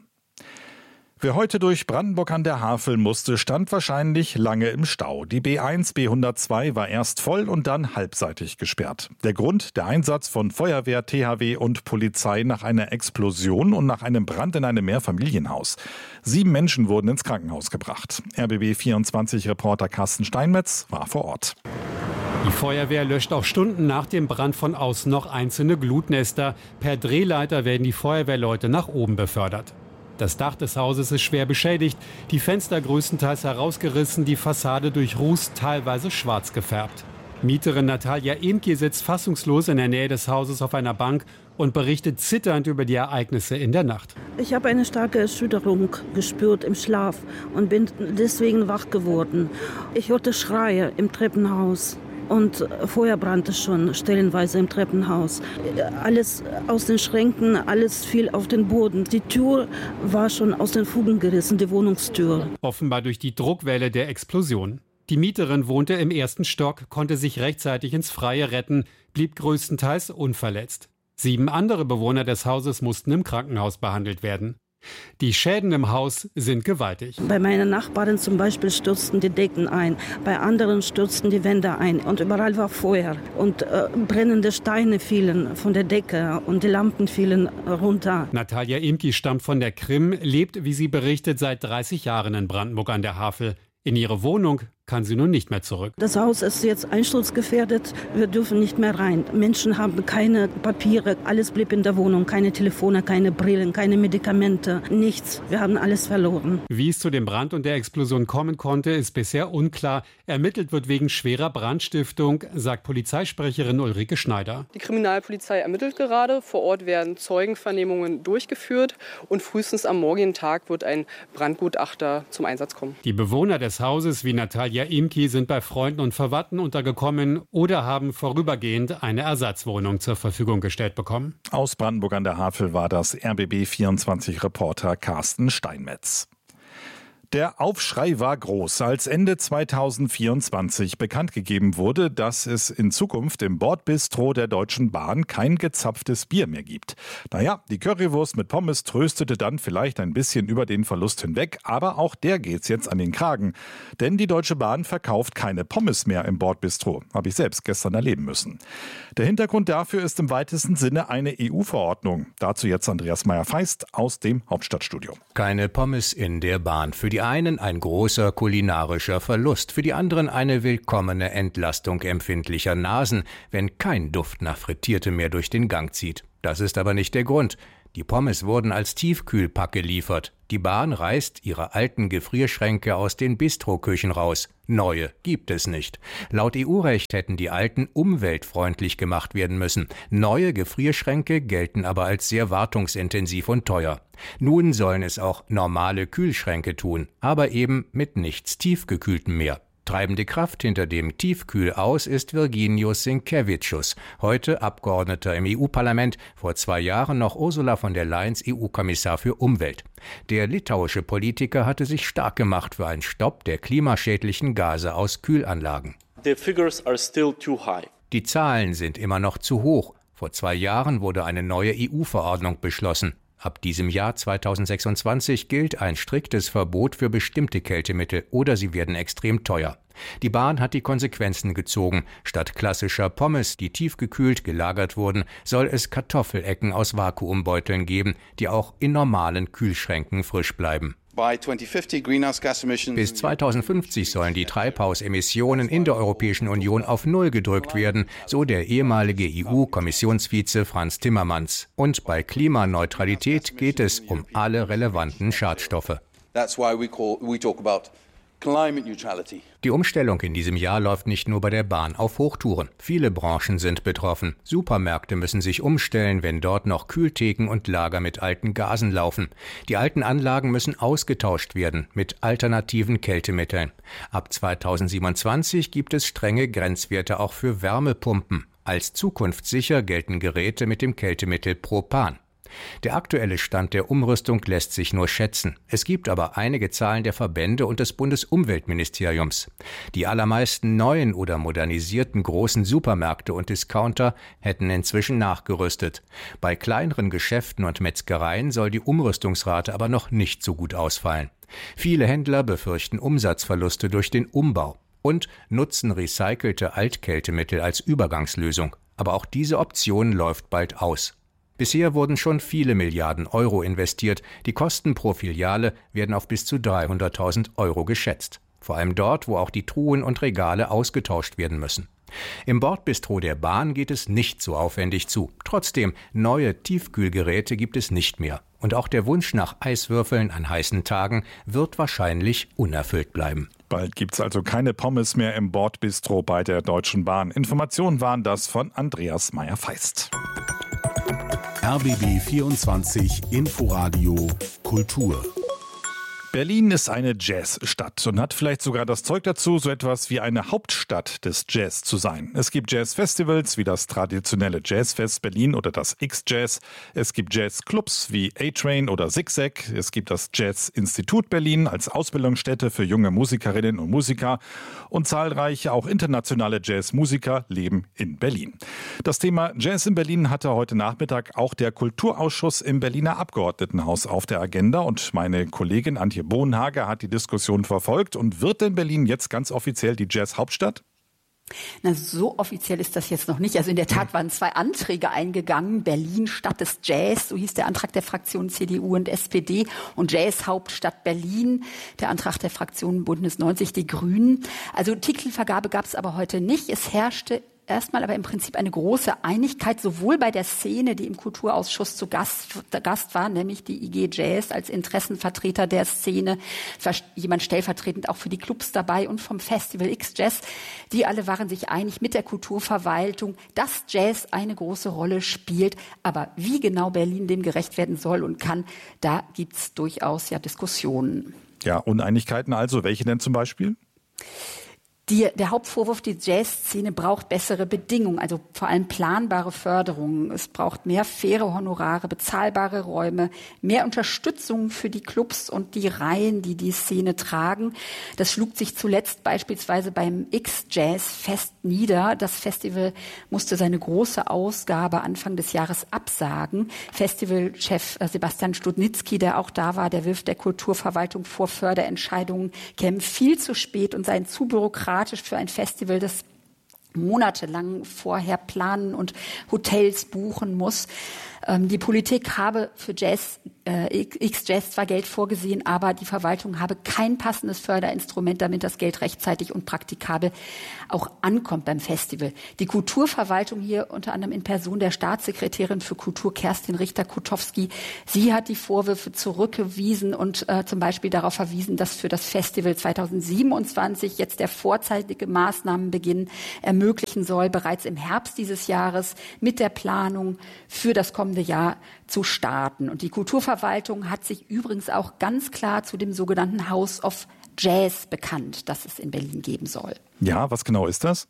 Wer heute durch Brandenburg an der Havel musste, stand wahrscheinlich lange im Stau. Die B eins B hundertzwei war erst voll und dann halbseitig gesperrt. Der Grund, der Einsatz von Feuerwehr, T H W und Polizei nach einer Explosion und nach einem Brand in einem Mehrfamilienhaus. Sieben Menschen wurden ins Krankenhaus gebracht. R B B vierundzwanzig-Reporter Carsten Steinmetz war vor Ort. Die Feuerwehr löscht auch Stunden nach dem Brand von außen noch einzelne Glutnester. Per Drehleiter werden die Feuerwehrleute nach oben befördert. Das Dach des Hauses ist schwer beschädigt, die Fenster größtenteils herausgerissen, die Fassade durch Ruß teilweise schwarz gefärbt. Mieterin Natalia Emke sitzt fassungslos in der Nähe des Hauses auf einer Bank und berichtet zitternd über die Ereignisse in der Nacht. Ich habe eine starke Erschütterung gespürt im Schlaf und bin deswegen wach geworden. Ich hörte Schreie im Treppenhaus. Und vorher brannte es schon stellenweise im Treppenhaus. Alles aus den Schränken, alles fiel auf den Boden. Die Tür war schon aus den Fugen gerissen, die Wohnungstür. Offenbar durch die Druckwelle der Explosion. Die Mieterin wohnte im ersten Stock, konnte sich rechtzeitig ins Freie retten, blieb größtenteils unverletzt. Sieben andere Bewohner des Hauses mussten im Krankenhaus behandelt werden. Die Schäden im Haus sind gewaltig. Bei meinen Nachbarn zum Beispiel stürzten die Decken ein, bei anderen stürzten die Wände ein und überall war Feuer. Und äh, brennende Steine fielen von der Decke und die Lampen fielen runter. Natalia Imki stammt von der Krim, lebt, wie sie berichtet, seit dreißig Jahren in Brandenburg an der Havel. In ihre Wohnung kann sie nun nicht mehr zurück. Das Haus ist jetzt einsturzgefährdet. Wir dürfen nicht mehr rein. Menschen haben keine Papiere. Alles blieb in der Wohnung. Keine Telefone, keine Brillen, keine Medikamente. Nichts. Wir haben alles verloren. Wie es zu dem Brand und der Explosion kommen konnte, ist bisher unklar. Ermittelt wird wegen schwerer Brandstiftung, sagt Polizeisprecherin Ulrike Schneider. Die Kriminalpolizei ermittelt gerade. Vor Ort werden Zeugenvernehmungen durchgeführt. Und frühestens am morgigen Tag wird ein Brandgutachter zum Einsatz kommen. Die Bewohner des Hauses wie Natalia Imki sind bei Freunden und Verwandten untergekommen oder haben vorübergehend eine Ersatzwohnung zur Verfügung gestellt bekommen. Aus Brandenburg an der Havel war das R B B vierundzwanzig-Reporter Carsten Steinmetz. Der Aufschrei war groß, als Ende zweitausendvierundzwanzig bekannt gegeben wurde, dass es in Zukunft im Bordbistro der Deutschen Bahn kein gezapftes Bier mehr gibt. Naja, die Currywurst mit Pommes tröstete dann vielleicht ein bisschen über den Verlust hinweg, aber auch der geht's jetzt an den Kragen. Denn die Deutsche Bahn verkauft keine Pommes mehr im Bordbistro. Habe ich selbst gestern erleben müssen. Der Hintergrund dafür ist im weitesten Sinne eine E U-Verordnung. Dazu jetzt Andreas Meyer-Feist aus dem Hauptstadtstudio. Keine Pommes in der Bahn. Für die die einen ein großer kulinarischer Verlust, für die anderen eine willkommene Entlastung empfindlicher Nasen, wenn kein Duft nach Frittierte mehr durch den Gang zieht. Das ist aber nicht der Grund. Die Pommes wurden als Tiefkühlpack geliefert. Die Bahn reißt ihre alten Gefrierschränke aus den Bistroküchen raus. Neue gibt es nicht. Laut E U-Recht hätten die alten umweltfreundlich gemacht werden müssen. Neue Gefrierschränke gelten aber als sehr wartungsintensiv und teuer. Nun sollen es auch normale Kühlschränke tun, aber eben mit nichts Tiefgekühltem mehr. Treibende Kraft hinter dem Tiefkühlaus ist Virginijus Sinkevicius, heute Abgeordneter im E U-Parlament, vor zwei Jahren noch Ursula von der Leyens E U-Kommissar für Umwelt. Der litauische Politiker hatte sich stark gemacht für einen Stopp der klimaschädlichen Gase aus Kühlanlagen. The figures are still too high. Die Zahlen sind immer noch zu hoch. Vor zwei Jahren wurde eine neue E U-Verordnung beschlossen. Ab diesem Jahr zweitausendsechsundzwanzig gilt ein striktes Verbot für bestimmte Kältemittel oder sie werden extrem teuer. Die Bahn hat die Konsequenzen gezogen. Statt klassischer Pommes, die tiefgekühlt gelagert wurden, soll es Kartoffelecken aus Vakuumbeuteln geben, die auch in normalen Kühlschränken frisch bleiben. Bis zweitausendfünfzig sollen die Treibhausemissionen in der Europäischen Union auf Null gedrückt werden, so der ehemalige E U-Kommissionsvize Frans Timmermans. Und bei Klimaneutralität geht es um alle relevanten Schadstoffe. Die Umstellung in diesem Jahr läuft nicht nur bei der Bahn auf Hochtouren. Viele Branchen sind betroffen. Supermärkte müssen sich umstellen, wenn dort noch Kühltheken und Lager mit alten Gasen laufen. Die alten Anlagen müssen ausgetauscht werden mit alternativen Kältemitteln. Ab zweitausendsiebenundzwanzig gibt es strenge Grenzwerte auch für Wärmepumpen. Als zukunftssicher gelten Geräte mit dem Kältemittel Propan. Der aktuelle Stand der Umrüstung lässt sich nur schätzen. Es gibt aber einige Zahlen der Verbände und des Bundesumweltministeriums. Die allermeisten neuen oder modernisierten großen Supermärkte und Discounter hätten inzwischen nachgerüstet. Bei kleineren Geschäften und Metzgereien soll die Umrüstungsrate aber noch nicht so gut ausfallen. Viele Händler befürchten Umsatzverluste durch den Umbau und nutzen recycelte Altkältemittel als Übergangslösung. Aber auch diese Option läuft bald aus. Bisher wurden schon viele Milliarden Euro investiert. Die Kosten pro Filiale werden auf bis zu dreihunderttausend Euro geschätzt. Vor allem dort, wo auch die Truhen und Regale ausgetauscht werden müssen. Im Bordbistro der Bahn geht es nicht so aufwendig zu. Trotzdem, neue Tiefkühlgeräte gibt es nicht mehr. Und auch der Wunsch nach Eiswürfeln an heißen Tagen wird wahrscheinlich unerfüllt bleiben. Bald gibt's also keine Pommes mehr im Bordbistro bei der Deutschen Bahn. Informationen waren das von Andreas Meyer-Feist. R B B vierundzwanzig Inforadio Kultur. Berlin ist eine Jazzstadt und hat vielleicht sogar das Zeug dazu, so etwas wie eine Hauptstadt des Jazz zu sein. Es gibt Jazzfestivals wie das traditionelle Jazzfest Berlin oder das X-Jazz. Es gibt Jazzclubs wie A-Train oder Zigzag. Es gibt das Jazz-Institut Berlin als Ausbildungsstätte für junge Musikerinnen und Musiker. Und zahlreiche auch internationale Jazzmusiker leben in Berlin. Das Thema Jazz in Berlin hatte heute Nachmittag auch der Kulturausschuss im Berliner Abgeordnetenhaus auf der Agenda. Und meine Kollegin Antje Bohnhage hat die Diskussion verfolgt. Und wird denn Berlin jetzt ganz offiziell die Jazz-Hauptstadt? Na, so offiziell ist das jetzt noch nicht. Also in der Tat waren zwei Anträge eingegangen. Berlin Stadt des Jazz, so hieß der Antrag der Fraktionen C D U und S P D. Und Jazz Hauptstadt Berlin, der Antrag der Fraktionen Bündnis neunzig, die Grünen. Also Titelvergabe gab es aber heute nicht. Es herrschte erstmal aber im Prinzip eine große Einigkeit, sowohl bei der Szene, die im Kulturausschuss zu Gast, Gast war, nämlich die I G Jazz als Interessenvertreter der Szene, es war jemand stellvertretend auch für die Clubs dabei und vom Festival X-Jazz. Die alle waren sich einig mit der Kulturverwaltung, dass Jazz eine große Rolle spielt. Aber wie genau Berlin dem gerecht werden soll und kann, da gibt's durchaus ja Diskussionen. Ja, Uneinigkeiten also. Welche denn zum Beispiel? Die, der Hauptvorwurf, die Jazzszene braucht bessere Bedingungen, also vor allem planbare Förderungen. Es braucht mehr faire Honorare, bezahlbare Räume, mehr Unterstützung für die Clubs und die Reihen, die die Szene tragen. Das schlug sich zuletzt beispielsweise beim X-Jazz-Fest nieder. Das Festival musste seine große Ausgabe Anfang des Jahres absagen. Festivalchef Sebastian Studnitzky, der auch da war, der wirft der Kulturverwaltung vor, Förderentscheidungen kämen viel zu spät und seien zu bürokratisch für ein Festival, das monatelang vorher planen und Hotels buchen muss. Ähm, die Politik habe für Jazz, äh, X-Jazz zwar Geld vorgesehen, aber die Verwaltung habe kein passendes Förderinstrument, damit das Geld rechtzeitig und praktikabel auch ankommt beim Festival. Die Kulturverwaltung hier unter anderem in Person der Staatssekretärin für Kultur Kerstin Richter-Kutowski, sie hat die Vorwürfe zurückgewiesen und äh, zum Beispiel darauf verwiesen, dass für das Festival zweitausendsiebenundzwanzig jetzt der vorzeitige Maßnahmenbeginn ermöglichen soll, bereits im Herbst dieses Jahres mit der Planung für das kommende Jahr zu starten. Und die Kulturverwaltung hat sich übrigens auch ganz klar zu dem sogenannten House of Jazz bekannt, das es in Berlin geben soll. Ja, was genau ist das?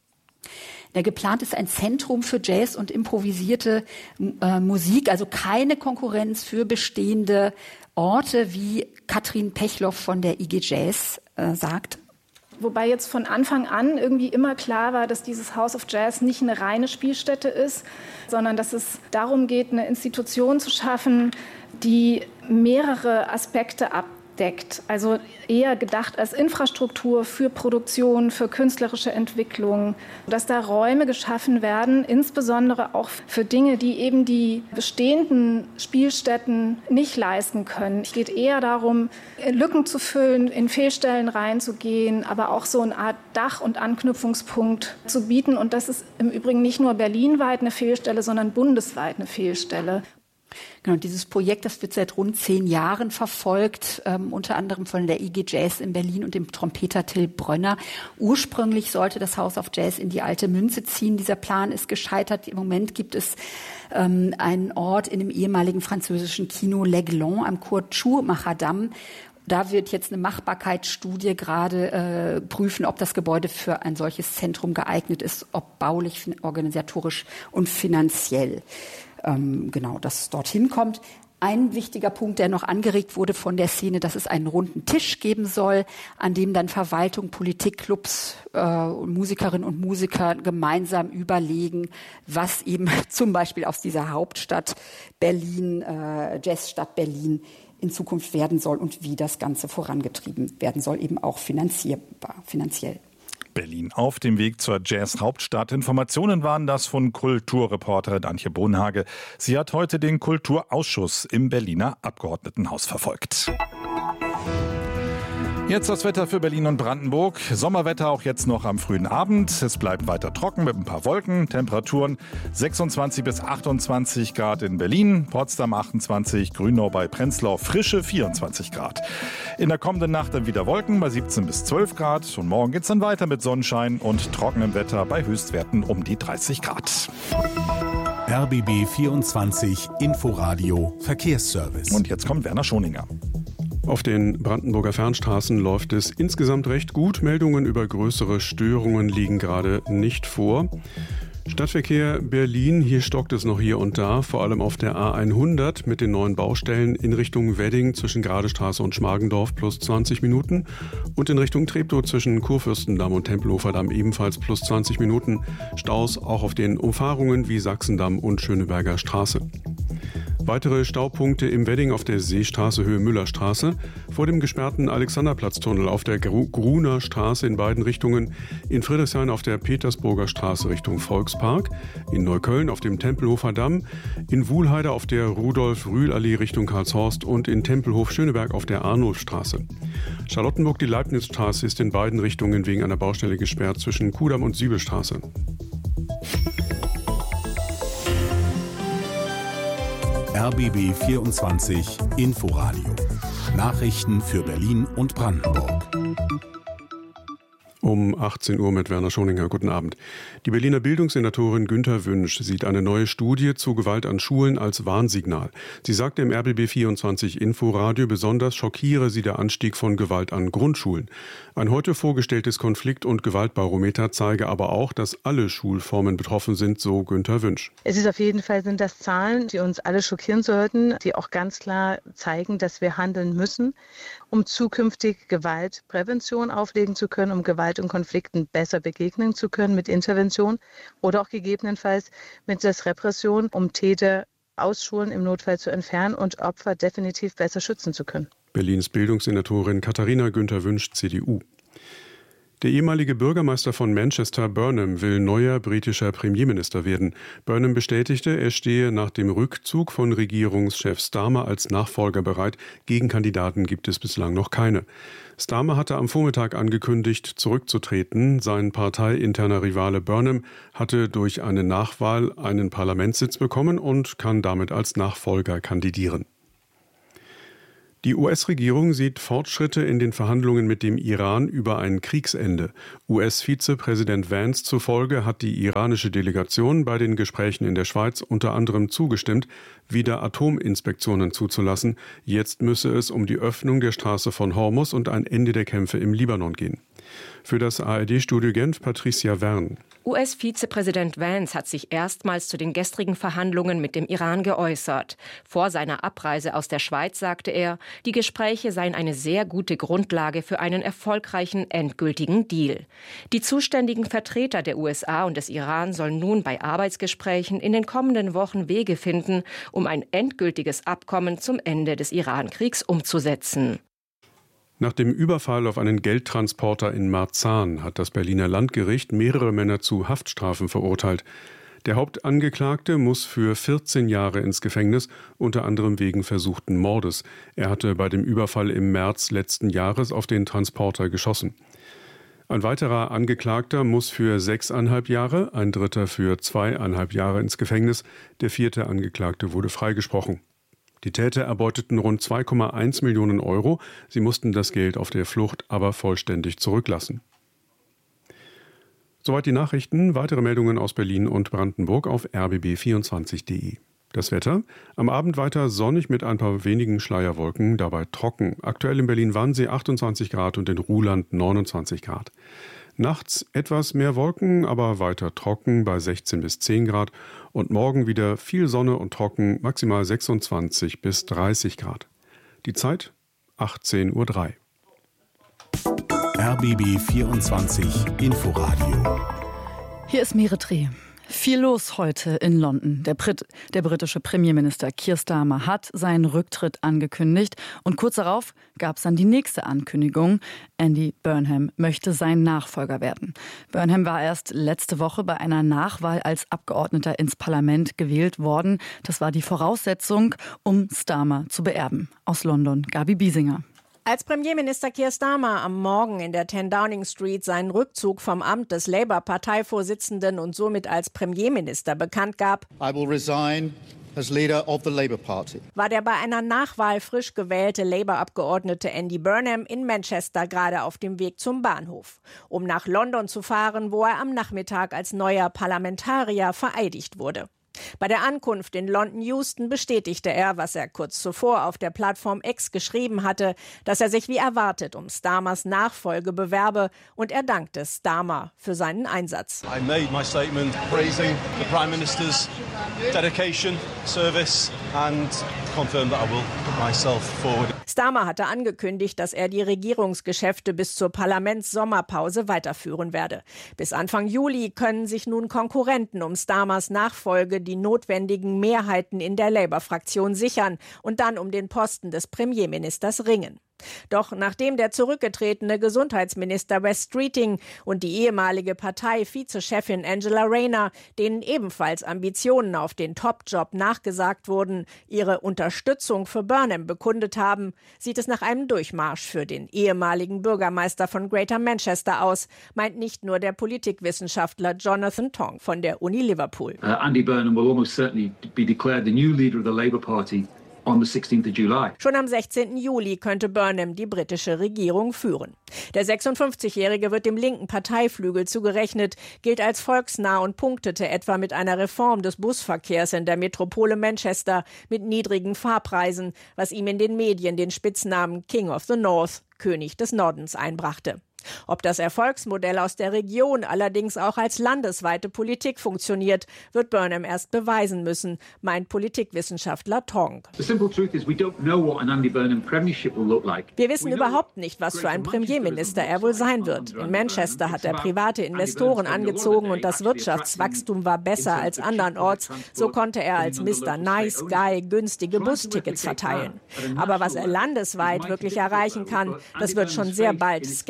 Der geplant ist ein Zentrum für Jazz und improvisierte äh, Musik, also keine Konkurrenz für bestehende Orte, wie Katrin Pechloff von der I G Jazz äh, sagt. Wobei jetzt von Anfang an irgendwie immer klar war, dass dieses House of Jazz nicht eine reine Spielstätte ist, sondern dass es darum geht, eine Institution zu schaffen, die mehrere Aspekte abdeckt. Also eher gedacht als Infrastruktur für Produktion, für künstlerische Entwicklung, dass da Räume geschaffen werden, insbesondere auch für Dinge, die eben die bestehenden Spielstätten nicht leisten können. Es geht eher darum, Lücken zu füllen, in Fehlstellen reinzugehen, aber auch so eine Art Dach- und Anknüpfungspunkt zu bieten. Und das ist im Übrigen nicht nur berlinweit eine Fehlstelle, sondern bundesweit eine Fehlstelle. Genau, dieses Projekt, das wird seit rund zehn Jahren verfolgt, ähm, unter anderem von der I G Jazz in Berlin und dem Trompeter Till Brönner. Ursprünglich sollte das House of Jazz in die alte Münze ziehen. Dieser Plan ist gescheitert. Im Moment gibt es ähm, einen Ort in dem ehemaligen französischen Kino L'Aiglon am Kurt-Schumacher-Damm. Da wird jetzt eine Machbarkeitsstudie gerade äh, prüfen, ob das Gebäude für ein solches Zentrum geeignet ist, ob baulich, organisatorisch und finanziell. Ähm, genau, dass es dorthin kommt. Ein wichtiger Punkt, der noch angeregt wurde von der Szene, dass es einen runden Tisch geben soll, an dem dann Verwaltung, Politik, Clubs äh, und Musikerinnen und Musiker gemeinsam überlegen, was eben zum Beispiel aus dieser Hauptstadt Berlin, äh, Jazzstadt Berlin in Zukunft werden soll und wie das Ganze vorangetrieben werden soll, eben auch finanzierbar, finanziell. Berlin auf dem Weg zur Jazz-Hauptstadt. Informationen waren das von Kulturreporterin Antje Bohnhage. Sie hat heute den Kulturausschuss im Berliner Abgeordnetenhaus verfolgt. Jetzt das Wetter für Berlin und Brandenburg. Sommerwetter auch jetzt noch am frühen Abend. Es bleibt weiter trocken mit ein paar Wolken. Temperaturen sechsundzwanzig bis achtundzwanzig Grad in Berlin, Potsdam achtundzwanzig, Grünau bei Prenzlau frische vierundzwanzig Grad. In der kommenden Nacht dann wieder Wolken bei siebzehn bis zwölf Grad. Und morgen geht's dann weiter mit Sonnenschein und trockenem Wetter bei Höchstwerten um die dreißig Grad. R B B vierundzwanzig Inforadio Verkehrsservice. Und jetzt kommt Werner Schoninger. Auf den Brandenburger Fernstraßen läuft es insgesamt recht gut. Meldungen über größere Störungen liegen gerade nicht vor. Stadtverkehr Berlin, hier stockt es noch hier und da, vor allem auf der A hundert mit den neuen Baustellen in Richtung Wedding zwischen Gradestraße und Schmargendorf plus zwanzig Minuten und in Richtung Treptow zwischen Kurfürstendamm und Tempelhofer Damm ebenfalls plus zwanzig Minuten. Staus auch auf den Umfahrungen wie Sachsendamm und Schöneberger Straße. Weitere Staupunkte im Wedding auf der Seestraße Höhe Müllerstraße, vor dem gesperrten Alexanderplatztunnel auf der Gruner Straße in beiden Richtungen, in Friedrichshain auf der Petersburger Straße Richtung Volkspark, in Neukölln auf dem Tempelhofer Damm, in Wuhlheide auf der Rudolf-Rühl-Allee Richtung Karlshorst und in Tempelhof-Schöneberg auf der Arnulfstraße. Charlottenburg die Leibnizstraße ist in beiden Richtungen wegen einer Baustelle gesperrt zwischen Kudamm und Siebelstraße. R B B vierundzwanzig Inforadio. Nachrichten für Berlin und Brandenburg. Um achtzehn Uhr mit Werner Schoninger. Guten Abend. Die Berliner Bildungssenatorin Günther Wünsch sieht eine neue Studie zu Gewalt an Schulen als Warnsignal. Sie sagte im R B B vierundzwanzig Inforadio, besonders schockiere sie der Anstieg von Gewalt an Grundschulen. Ein heute vorgestelltes Konflikt- und Gewaltbarometer zeige aber auch, dass alle Schulformen betroffen sind, so Günther Wünsch. Es ist auf jeden Fall, sind das Zahlen, die uns alle schockieren sollten, die auch ganz klar zeigen, dass wir handeln müssen, um zukünftig Gewaltprävention auflegen zu können, um Gewalt und Konflikten besser begegnen zu können mit Intervention oder auch gegebenenfalls mit der Repression, um Täter aus Schulen im Notfall zu entfernen und Opfer definitiv besser schützen zu können. Berlins Bildungssenatorin Katharina Günther Wünsch, C D U. Der ehemalige Bürgermeister von Manchester, Burnham, will neuer britischer Premierminister werden. Burnham bestätigte, er stehe nach dem Rückzug von Regierungschef Starmer als Nachfolger bereit. Gegenkandidaten gibt es bislang noch keine. Starmer hatte am Vormittag angekündigt, zurückzutreten. Sein parteiinterner Rivale Burnham hatte durch eine Nachwahl einen Parlamentssitz bekommen und kann damit als Nachfolger kandidieren. Die U S-Regierung sieht Fortschritte in den Verhandlungen mit dem Iran über ein Kriegsende. U S-Vizepräsident Vance zufolge hat die iranische Delegation bei den Gesprächen in der Schweiz unter anderem zugestimmt, wieder Atominspektionen zuzulassen. Jetzt müsse es um die Öffnung der Straße von Hormuz und ein Ende der Kämpfe im Libanon gehen. Für das A R D-Studio Genf Patricia Wern. U S-Vizepräsident Vance hat sich erstmals zu den gestrigen Verhandlungen mit dem Iran geäußert. Vor seiner Abreise aus der Schweiz sagte er, die Gespräche seien eine sehr gute Grundlage für einen erfolgreichen endgültigen Deal. Die zuständigen Vertreter der U S A und des Iran sollen nun bei Arbeitsgesprächen in den kommenden Wochen Wege finden, um ein endgültiges Abkommen zum Ende des Iran-Kriegs umzusetzen. Nach dem Überfall auf einen Geldtransporter in Marzahn hat das Berliner Landgericht mehrere Männer zu Haftstrafen verurteilt. Der Hauptangeklagte muss für vierzehn Jahre ins Gefängnis, unter anderem wegen versuchten Mordes. Er hatte bei dem Überfall im März letzten Jahres auf den Transporter geschossen. Ein weiterer Angeklagter muss für sechseinhalb Jahre, ein dritter für zweieinhalb Jahre ins Gefängnis. Der vierte Angeklagte wurde freigesprochen. Die Täter erbeuteten rund zwei Komma eins Millionen Euro. Sie mussten das Geld auf der Flucht aber vollständig zurücklassen. Soweit die Nachrichten. Weitere Meldungen aus Berlin und Brandenburg auf r b b vierundzwanzig punkt de. Das Wetter. Am Abend weiter sonnig mit ein paar wenigen Schleierwolken, dabei trocken. Aktuell in Berlin-Wannsee achtundzwanzig Grad und in Ruhland neunundzwanzig Grad. Nachts etwas mehr Wolken, aber weiter trocken bei sechzehn bis zehn Grad. Und morgen wieder viel Sonne und trocken, maximal sechsundzwanzig bis dreißig Grad. Die Zeit achtzehn Uhr drei. R B B vierundzwanzig Inforadio. Hier ist Meretree. Viel los heute in London. Der, Brit, der britische Premierminister Keir Starmer hat seinen Rücktritt angekündigt und kurz darauf gab es dann die nächste Ankündigung. Andy Burnham möchte sein Nachfolger werden. Burnham war erst letzte Woche bei einer Nachwahl als Abgeordneter ins Parlament gewählt worden. Das war die Voraussetzung, um Starmer zu beerben. Aus London, Gabi Biesinger. Als Premierminister Keir Starmer am Morgen in der zehn Downing Street seinen Rückzug vom Amt des Labour-Parteivorsitzenden und somit als Premierminister bekannt gab, I will resign as leader of the Labour Party, war der bei einer Nachwahl frisch gewählte Labour-Abgeordnete Andy Burnham in Manchester gerade auf dem Weg zum Bahnhof, um nach London zu fahren, wo er am Nachmittag als neuer Parlamentarier vereidigt wurde. Bei der Ankunft in London Euston bestätigte er, was er kurz zuvor auf der Plattform X geschrieben hatte, dass er sich wie erwartet um Starmers Nachfolge bewerbe, und er dankte Starmer für seinen Einsatz. I made my statement praising the Prime Minister's dedication, service and confirmed that I will put myself forward. Starmer hatte angekündigt, dass er die Regierungsgeschäfte bis zur Parlamentssommerpause weiterführen werde. Bis Anfang Juli können sich nun Konkurrenten um Starmers Nachfolge die notwendigen Mehrheiten in der Labour-Fraktion sichern und dann um den Posten des Premierministers ringen. Doch nachdem der zurückgetretene Gesundheitsminister Wes Streeting und die ehemalige Partei-Vizechefin Angela Rayner, denen ebenfalls Ambitionen auf den Top-Job nachgesagt wurden, ihre Unterstützung für Burnham bekundet haben, sieht es nach einem Durchmarsch für den ehemaligen Bürgermeister von Greater Manchester aus, meint nicht nur der Politikwissenschaftler Jonathan Tong von der Uni Liverpool. Uh, Andy Burnham will almost certainly be declared the new leader of the Labour Party. On the sixteenth of July. Schon am sechzehnten Juli könnte Burnham die britische Regierung führen. Der sechsundfünfzigjährige wird dem linken Parteiflügel zugerechnet, gilt als volksnah und punktete etwa mit einer Reform des Busverkehrs in der Metropole Manchester mit niedrigen Fahrpreisen, was ihm in den Medien den Spitznamen King of the North, König des Nordens, einbrachte. Ob das Erfolgsmodell aus der Region allerdings auch als landesweite Politik funktioniert, wird Burnham erst beweisen müssen, meint Politikwissenschaftler Tong. Wir wissen überhaupt nicht, was für ein Premierminister er wohl sein wird. In Manchester hat er private Investoren angezogen und das Wirtschaftswachstum war besser als andernorts. So konnte er als Mister Nice Guy günstige Bustickets verteilen. Aber was er landesweit wirklich erreichen kann, das wird schon sehr bald skeptisch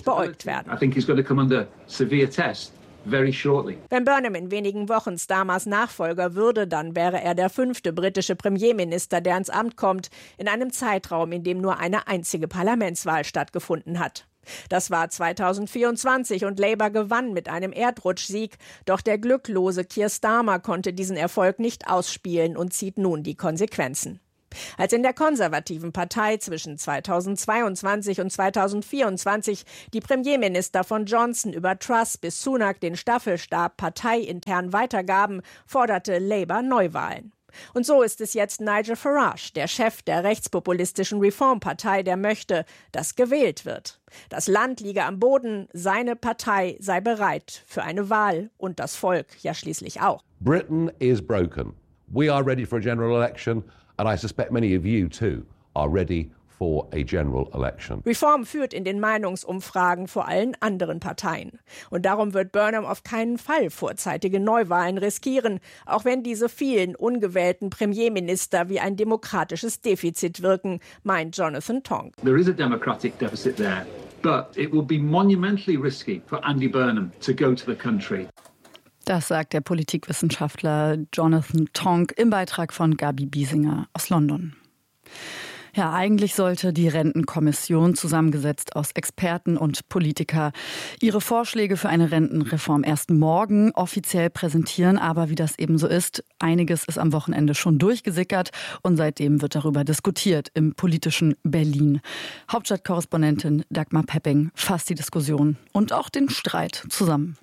kritisch beäugt werden. I think he's going to come under severe test. Very shortly. Wenn Burnham in wenigen Wochen Starmers Nachfolger würde, dann wäre er der fünfte britische Premierminister, der ins Amt kommt, in einem Zeitraum, in dem nur eine einzige Parlamentswahl stattgefunden hat. Das war zweitausendvierundzwanzig und Labour gewann mit einem Erdrutschsieg. Doch der glücklose Keir Starmer konnte diesen Erfolg nicht ausspielen und zieht nun die Konsequenzen. Als in der konservativen Partei zwischen zweitausendzweiundzwanzig und zweitausendvierundzwanzig die Premierminister von Johnson über Truss bis Sunak den Staffelstab parteiintern weitergaben, forderte Labour Neuwahlen. Und so ist es jetzt Nigel Farage, der Chef der rechtspopulistischen Reformpartei, der möchte, dass gewählt wird. Das Land liege am Boden, seine Partei sei bereit für eine Wahl und das Volk ja schließlich auch. Britain is broken. We are ready for a general election. And I suspect many of you too are ready for a general election. Reform führt in den Meinungsumfragen vor allen anderen Parteien. Und darum wird Burnham auf keinen Fall vorzeitige Neuwahlen riskieren, auch wenn diese vielen ungewählten Premierminister wie ein demokratisches Defizit wirken, meint Jonathan Tonk. There is a democratic deficit there, but it will be monumentally risky for Andy Burnham to go to the country. Das sagt der Politikwissenschaftler Jonathan Tonk im Beitrag von Gabi Biesinger aus London. Ja, eigentlich sollte die Rentenkommission, zusammengesetzt aus Experten und Politiker, ihre Vorschläge für eine Rentenreform erst morgen offiziell präsentieren. Aber wie das eben so ist, einiges ist am Wochenende schon durchgesickert und seitdem wird darüber diskutiert im politischen Berlin. Hauptstadtkorrespondentin Dagmar Pepping fasst die Diskussion und auch den Streit zusammen.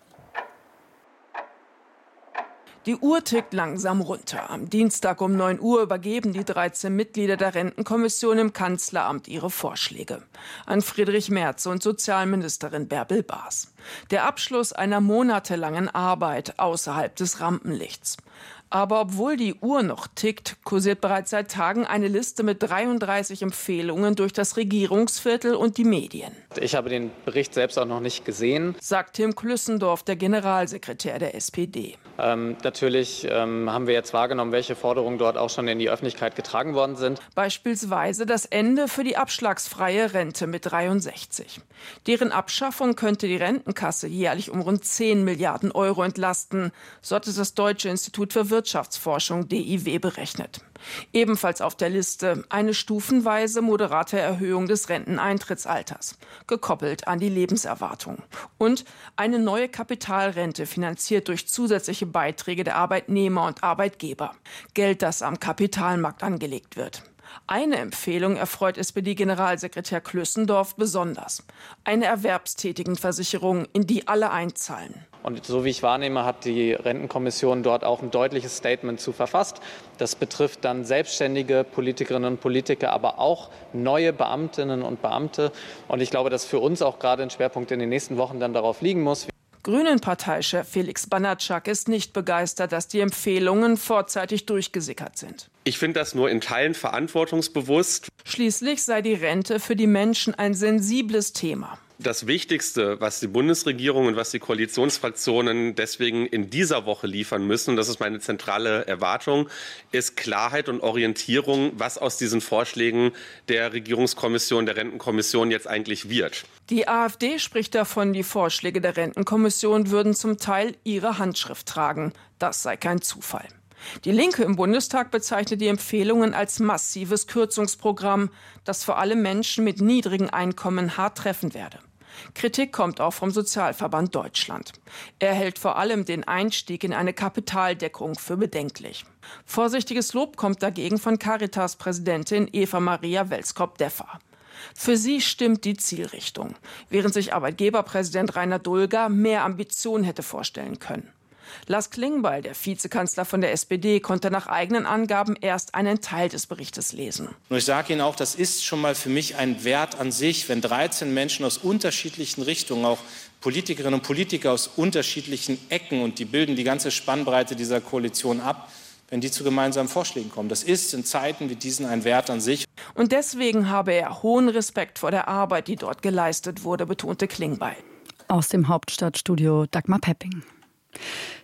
Die Uhr tickt langsam runter. Am Dienstag um neun Uhr übergeben die dreizehn Mitglieder der Rentenkommission im Kanzleramt ihre Vorschläge an Friedrich Merz und Sozialministerin Bärbel Baas. Der Abschluss einer monatelangen Arbeit außerhalb des Rampenlichts. Aber obwohl die Uhr noch tickt, kursiert bereits seit Tagen eine Liste mit dreiunddreißig Empfehlungen durch das Regierungsviertel und die Medien. Ich habe den Bericht selbst auch noch nicht gesehen, sagt Tim Klüssendorf, der Generalsekretär der S P D. Ähm, natürlich ähm, haben wir jetzt wahrgenommen, welche Forderungen dort auch schon in die Öffentlichkeit getragen worden sind. Beispielsweise das Ende für die abschlagsfreie Rente mit dreiundsechzig. Deren Abschaffung könnte die Rentenkasse jährlich um rund zehn Milliarden Euro entlasten, so hat es das Deutsche Institut für Wirtschaftsforschung D I W berechnet. Ebenfalls auf der Liste eine stufenweise moderate Erhöhung des Renteneintrittsalters, gekoppelt an die Lebenserwartung. Und eine neue Kapitalrente, finanziert durch zusätzliche Beiträge der Arbeitnehmer und Arbeitgeber. Geld, das am Kapitalmarkt angelegt wird. Eine Empfehlung erfreut S P D-Generalsekretär Klüssendorf besonders. Eine Erwerbstätigenversicherung, in die alle einzahlen. Und so wie ich wahrnehme, hat die Rentenkommission dort auch ein deutliches Statement zu verfasst. Das betrifft dann selbstständige Politikerinnen und Politiker, aber auch neue Beamtinnen und Beamte. Und ich glaube, dass für uns auch gerade ein Schwerpunkt in den nächsten Wochen dann darauf liegen muss. Grünen-Parteichef Felix Banatschak ist nicht begeistert, dass die Empfehlungen vorzeitig durchgesickert sind. Ich finde das nur in Teilen verantwortungsbewusst. Schließlich sei die Rente für die Menschen ein sensibles Thema. Das Wichtigste, was die Bundesregierung und was die Koalitionsfraktionen deswegen in dieser Woche liefern müssen, und das ist meine zentrale Erwartung, ist Klarheit und Orientierung, was aus diesen Vorschlägen der Regierungskommission, der Rentenkommission jetzt eigentlich wird. Die AfD spricht davon, die Vorschläge der Rentenkommission würden zum Teil ihre Handschrift tragen. Das sei kein Zufall. Die Linke im Bundestag bezeichnet die Empfehlungen als massives Kürzungsprogramm, das vor allem Menschen mit niedrigen Einkommen hart treffen werde. Kritik kommt auch vom Sozialverband Deutschland. Er hält vor allem den Einstieg in eine Kapitaldeckung für bedenklich. Vorsichtiges Lob kommt dagegen von Caritas-Präsidentin Eva-Maria Welskop-Deffer. Für sie stimmt die Zielrichtung, während sich Arbeitgeberpräsident Rainer Dulger mehr Ambition hätte vorstellen können. Lars Klingbeil, der Vizekanzler von der S P D, konnte nach eigenen Angaben erst einen Teil des Berichtes lesen. Und ich sage Ihnen auch, das ist schon mal für mich ein Wert an sich, wenn dreizehn Menschen aus unterschiedlichen Richtungen, auch Politikerinnen und Politiker aus unterschiedlichen Ecken, und die bilden die ganze Spannbreite dieser Koalition ab, wenn die zu gemeinsamen Vorschlägen kommen. Das ist in Zeiten wie diesen ein Wert an sich. Und deswegen habe er hohen Respekt vor der Arbeit, die dort geleistet wurde, betonte Klingbeil. Aus dem Hauptstadtstudio Dagmar Pepping.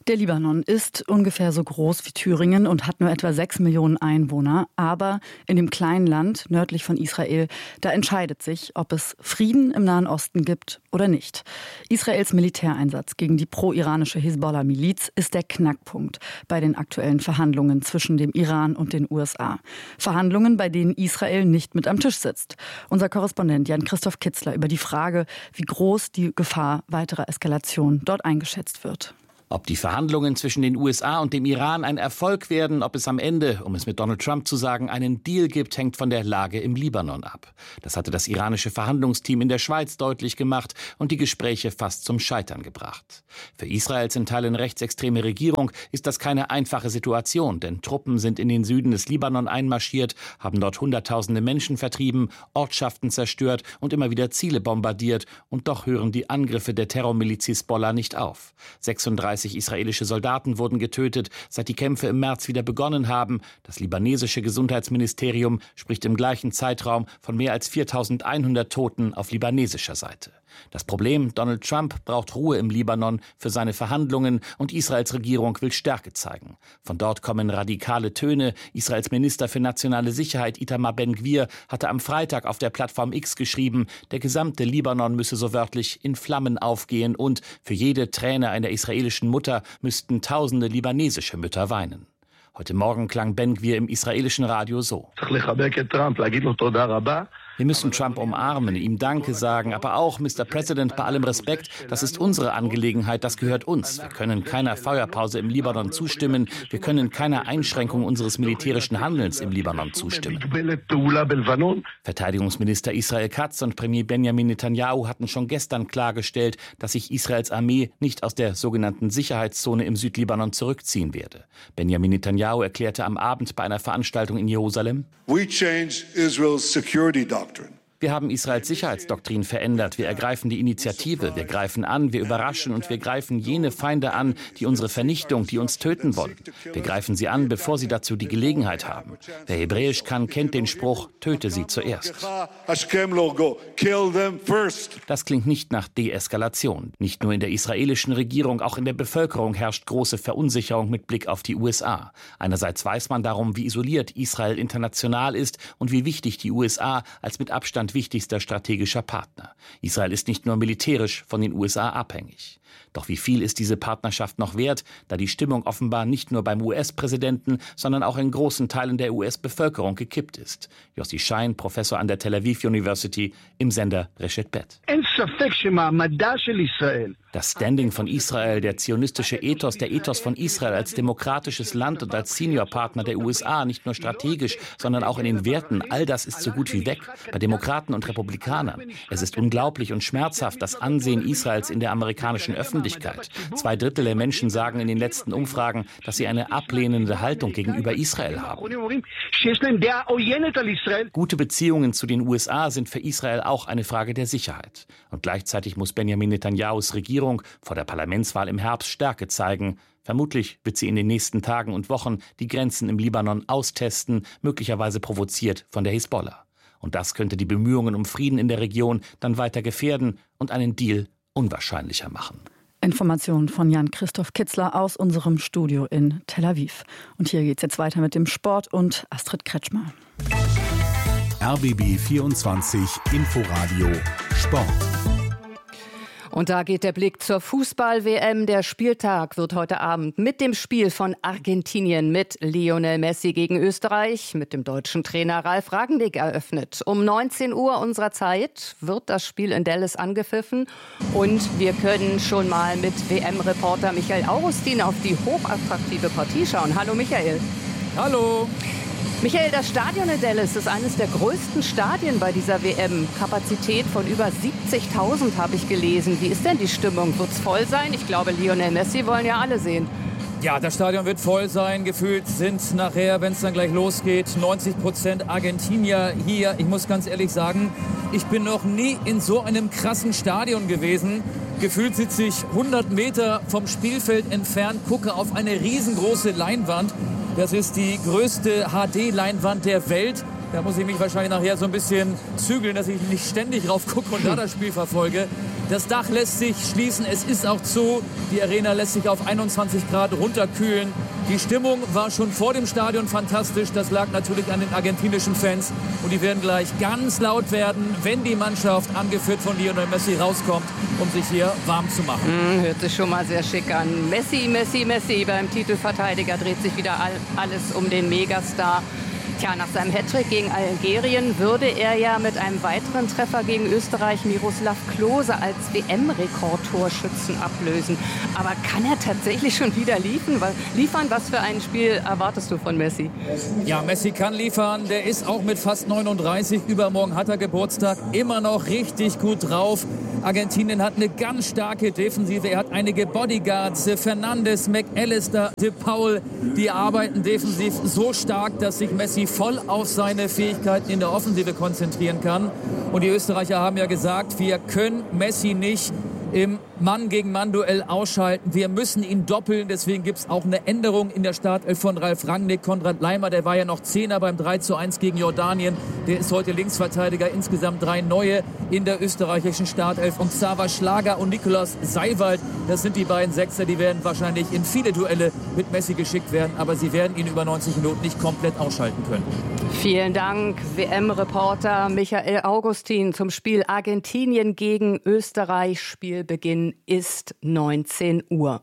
Der Libanon ist ungefähr so groß wie Thüringen und hat nur etwa sechs Millionen Einwohner. Aber in dem kleinen Land nördlich von Israel, da entscheidet sich, ob es Frieden im Nahen Osten gibt oder nicht. Israels Militäreinsatz gegen die pro-iranische Hisbollah-Miliz ist der Knackpunkt bei den aktuellen Verhandlungen zwischen dem Iran und den U S A. Verhandlungen, bei denen Israel nicht mit am Tisch sitzt. Unser Korrespondent Jan-Christoph Kitzler über die Frage, wie groß die Gefahr weiterer Eskalation dort eingeschätzt wird. Ob die Verhandlungen zwischen den U S A und dem Iran ein Erfolg werden, ob es am Ende, um es mit Donald Trump zu sagen, einen Deal gibt, hängt von der Lage im Libanon ab. Das hatte das iranische Verhandlungsteam in der Schweiz deutlich gemacht und die Gespräche fast zum Scheitern gebracht. Für Israels in Teilen rechtsextreme Regierung ist das keine einfache Situation, denn Truppen sind in den Süden des Libanon einmarschiert, haben dort Hunderttausende Menschen vertrieben, Ortschaften zerstört und immer wieder Ziele bombardiert. Und doch hören die Angriffe der Terrormiliz Hisbollah nicht auf. sechsunddreißig israelische Soldaten wurden getötet, seit die Kämpfe im März wieder begonnen haben. Das libanesische Gesundheitsministerium spricht im gleichen Zeitraum von mehr als viertausendeinhundert Toten auf libanesischer Seite. Das Problem, Donald Trump braucht Ruhe im Libanon für seine Verhandlungen und Israels Regierung will Stärke zeigen. Von dort kommen radikale Töne. Israels Minister für nationale Sicherheit Itamar Ben-Gvir hatte am Freitag auf der Plattform X geschrieben, der gesamte Libanon müsse so wörtlich in Flammen aufgehen und für jede Träne einer israelischen Mutter müssten tausende libanesische Mütter weinen. Heute Morgen klang Ben-Gvir im israelischen Radio so. Wir müssen Trump umarmen, ihm Danke sagen, aber auch, Mister President, bei allem Respekt, das ist unsere Angelegenheit, das gehört uns. Wir können keiner Feuerpause im Libanon zustimmen, wir können keiner Einschränkung unseres militärischen Handelns im Libanon zustimmen. Verteidigungsminister Israel Katz und Premier Benjamin Netanyahu hatten schon gestern klargestellt, dass sich Israels Armee nicht aus der sogenannten Sicherheitszone im Südlibanon zurückziehen werde. Benjamin Netanyahu erklärte am Abend bei einer Veranstaltung in Jerusalem: We change Israel's security doctrine. Wir haben Israels Sicherheitsdoktrin verändert. Wir ergreifen die Initiative, wir greifen an, wir überraschen und wir greifen jene Feinde an, die unsere Vernichtung, die uns töten wollen. Wir greifen sie an, bevor sie dazu die Gelegenheit haben. Wer Hebräisch kann, kennt den Spruch, töte sie zuerst. Das klingt nicht nach Deeskalation. Nicht nur in der israelischen Regierung, auch in der Bevölkerung herrscht große Verunsicherung mit Blick auf die U S A. Einerseits weiß man darum, wie isoliert Israel international ist und wie wichtig die U S A als mit Abstand wichtigster strategischer Partner. Israel ist nicht nur militärisch von den U S A abhängig. Doch wie viel ist diese Partnerschaft noch wert, da die Stimmung offenbar nicht nur beim U S-Präsidenten, sondern auch in großen Teilen der U S-Bevölkerung gekippt ist? Yossi Schein, Professor an der Tel Aviv University, im Sender Reshet Bet. Das Standing von Israel, der zionistische Ethos, der Ethos von Israel als demokratisches Land und als Seniorpartner der U S A, nicht nur strategisch, sondern auch in den Werten, all das ist so gut wie weg, bei Demokraten und Republikanern. Es ist unglaublich und schmerzhaft, das Ansehen Israels in der amerikanischen Öffentlichkeit. Zwei Drittel der Menschen sagen in den letzten Umfragen, dass sie eine ablehnende Haltung gegenüber Israel haben. Gute Beziehungen zu den U S A sind für Israel auch eine Frage der Sicherheit. Und gleichzeitig muss Benjamin Netanyahus Regierung vor der Parlamentswahl im Herbst Stärke zeigen. Vermutlich wird sie in den nächsten Tagen und Wochen die Grenzen im Libanon austesten, möglicherweise provoziert von der Hisbollah. Und das könnte die Bemühungen um Frieden in der Region dann weiter gefährden und einen Deal unwahrscheinlicher machen. Informationen von Jan-Christoph Kitzler aus unserem Studio in Tel Aviv. Und hier geht's jetzt weiter mit dem Sport und Astrid Kretschmer. R B B vierundzwanzig Inforadio Sport. Und da geht der Blick zur Fußball-W M. Der Spieltag wird heute Abend mit dem Spiel von Argentinien mit Lionel Messi gegen Österreich mit dem deutschen Trainer Ralf Rangnick eröffnet. Um neunzehn Uhr unserer Zeit wird das Spiel in Dallas angepfiffen. Und wir können schon mal mit W M-Reporter Michael Augustin auf die hochattraktive Partie schauen. Hallo Michael. Hallo. Michael, das Stadion in Dallas ist eines der größten Stadien bei dieser W M. Kapazität von über siebzigtausend habe ich gelesen. Wie ist denn die Stimmung? Wird es voll sein? Ich glaube, Lionel Messi wollen ja alle sehen. Ja, das Stadion wird voll sein. Gefühlt sind nachher, wenn es dann gleich losgeht, neunzig Prozent Argentinier hier. Ich muss ganz ehrlich sagen, ich bin noch nie in so einem krassen Stadion gewesen. Gefühlt sitze ich hundert Meter vom Spielfeld entfernt, gucke auf eine riesengroße Leinwand. Das ist die größte H D-Leinwand der Welt. Da muss ich mich wahrscheinlich nachher so ein bisschen zügeln, dass ich nicht ständig rauf gucke und da das Spiel verfolge. Das Dach lässt sich schließen, es ist auch zu. Die Arena lässt sich auf einundzwanzig Grad runterkühlen. Die Stimmung war schon vor dem Stadion fantastisch. Das lag natürlich an den argentinischen Fans. Und die werden gleich ganz laut werden, wenn die Mannschaft, angeführt von Lionel Messi, rauskommt, um sich hier warm zu machen. Hm, hört sich schon mal sehr schick an. Messi, Messi, Messi. Beim Titelverteidiger dreht sich wieder all, alles um den Megastar. Tja, nach seinem Hattrick gegen Algerien würde er ja mit einem weiteren Treffer gegen Österreich Miroslav Klose als W M-Rekordtorschützen ablösen. Aber kann er tatsächlich schon wieder liefern? liefern? Was für ein Spiel erwartest du von Messi? Ja, Messi kann liefern. Der ist auch mit fast neununddreißig, übermorgen hat er Geburtstag, immer noch richtig gut drauf. Argentinien hat eine ganz starke Defensive. Er hat einige Bodyguards, Fernandes, McAllister, De Paul. Die arbeiten defensiv so stark, dass sich Messi voll auf seine Fähigkeiten in der Offensive konzentrieren kann. Und die Österreicher haben ja gesagt, wir können Messi nicht im Mann-gegen-Mann-Duell ausschalten. Wir müssen ihn doppeln. Deswegen gibt es auch eine Änderung in der Startelf von Ralf Rangnick. Konrad Leimer, der war ja noch Zehner beim drei zu eins gegen Jordanien. Der ist heute Linksverteidiger. Insgesamt drei neue in der österreichischen Startelf. Und Xaver Schlager und Nikolaus Seiwald, das sind die beiden Sechser. Die werden wahrscheinlich in viele Duelle mit Messi geschickt werden. Aber sie werden ihn über neunzig Minuten nicht komplett ausschalten können. Vielen Dank, W M-Reporter Michael Augustin zum Spiel Argentinien gegen Österreich. Spielbeginn ist neunzehn Uhr.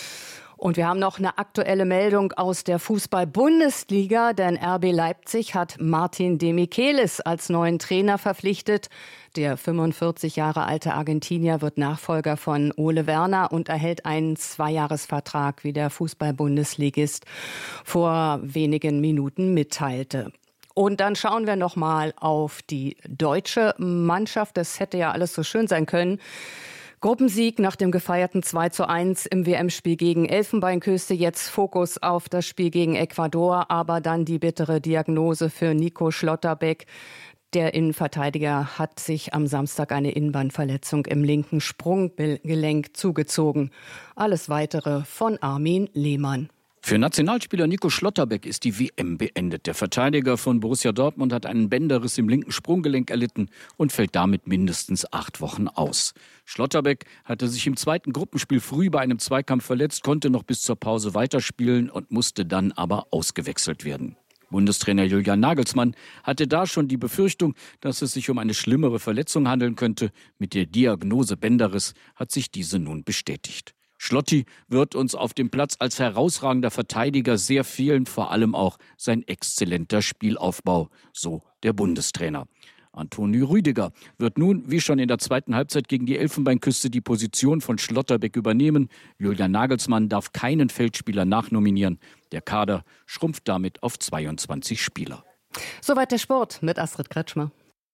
Und wir haben noch eine aktuelle Meldung aus der Fußball-Bundesliga, denn R B Leipzig hat Martin de Michelis als neuen Trainer verpflichtet. Der fünfundvierzig Jahre alte Argentinier wird Nachfolger von Ole Werner und erhält einen Zweijahresvertrag, wie der Fußball-Bundesligist vor wenigen Minuten mitteilte. Und dann schauen wir noch mal auf die deutsche Mannschaft. Das hätte ja alles so schön sein können. Gruppensieg nach dem gefeierten zwei zu eins im W M-Spiel gegen Elfenbeinküste. Jetzt Fokus auf das Spiel gegen Ecuador, aber dann die bittere Diagnose für Nico Schlotterbeck. Der Innenverteidiger hat sich am Samstag eine Innenbandverletzung im linken Sprunggelenk zugezogen. Alles Weitere von Armin Lehmann. Für Nationalspieler Nico Schlotterbeck ist die W M beendet. Der Verteidiger von Borussia Dortmund hat einen Bänderriss im linken Sprunggelenk erlitten und fällt damit mindestens acht Wochen aus. Schlotterbeck hatte sich im zweiten Gruppenspiel früh bei einem Zweikampf verletzt, konnte noch bis zur Pause weiterspielen und musste dann aber ausgewechselt werden. Bundestrainer Julian Nagelsmann hatte da schon die Befürchtung, dass es sich um eine schlimmere Verletzung handeln könnte. Mit der Diagnose Bänderriss hat sich diese nun bestätigt. Schlotti wird uns auf dem Platz als herausragender Verteidiger sehr fehlen, vor allem auch sein exzellenter Spielaufbau, so der Bundestrainer. Antonio Rüdiger wird nun, wie schon in der zweiten Halbzeit gegen die Elfenbeinküste, die Position von Schlotterbeck übernehmen. Julian Nagelsmann darf keinen Feldspieler nachnominieren. Der Kader schrumpft damit auf zweiundzwanzig Spieler. Soweit der Sport mit Astrid Kretschmer.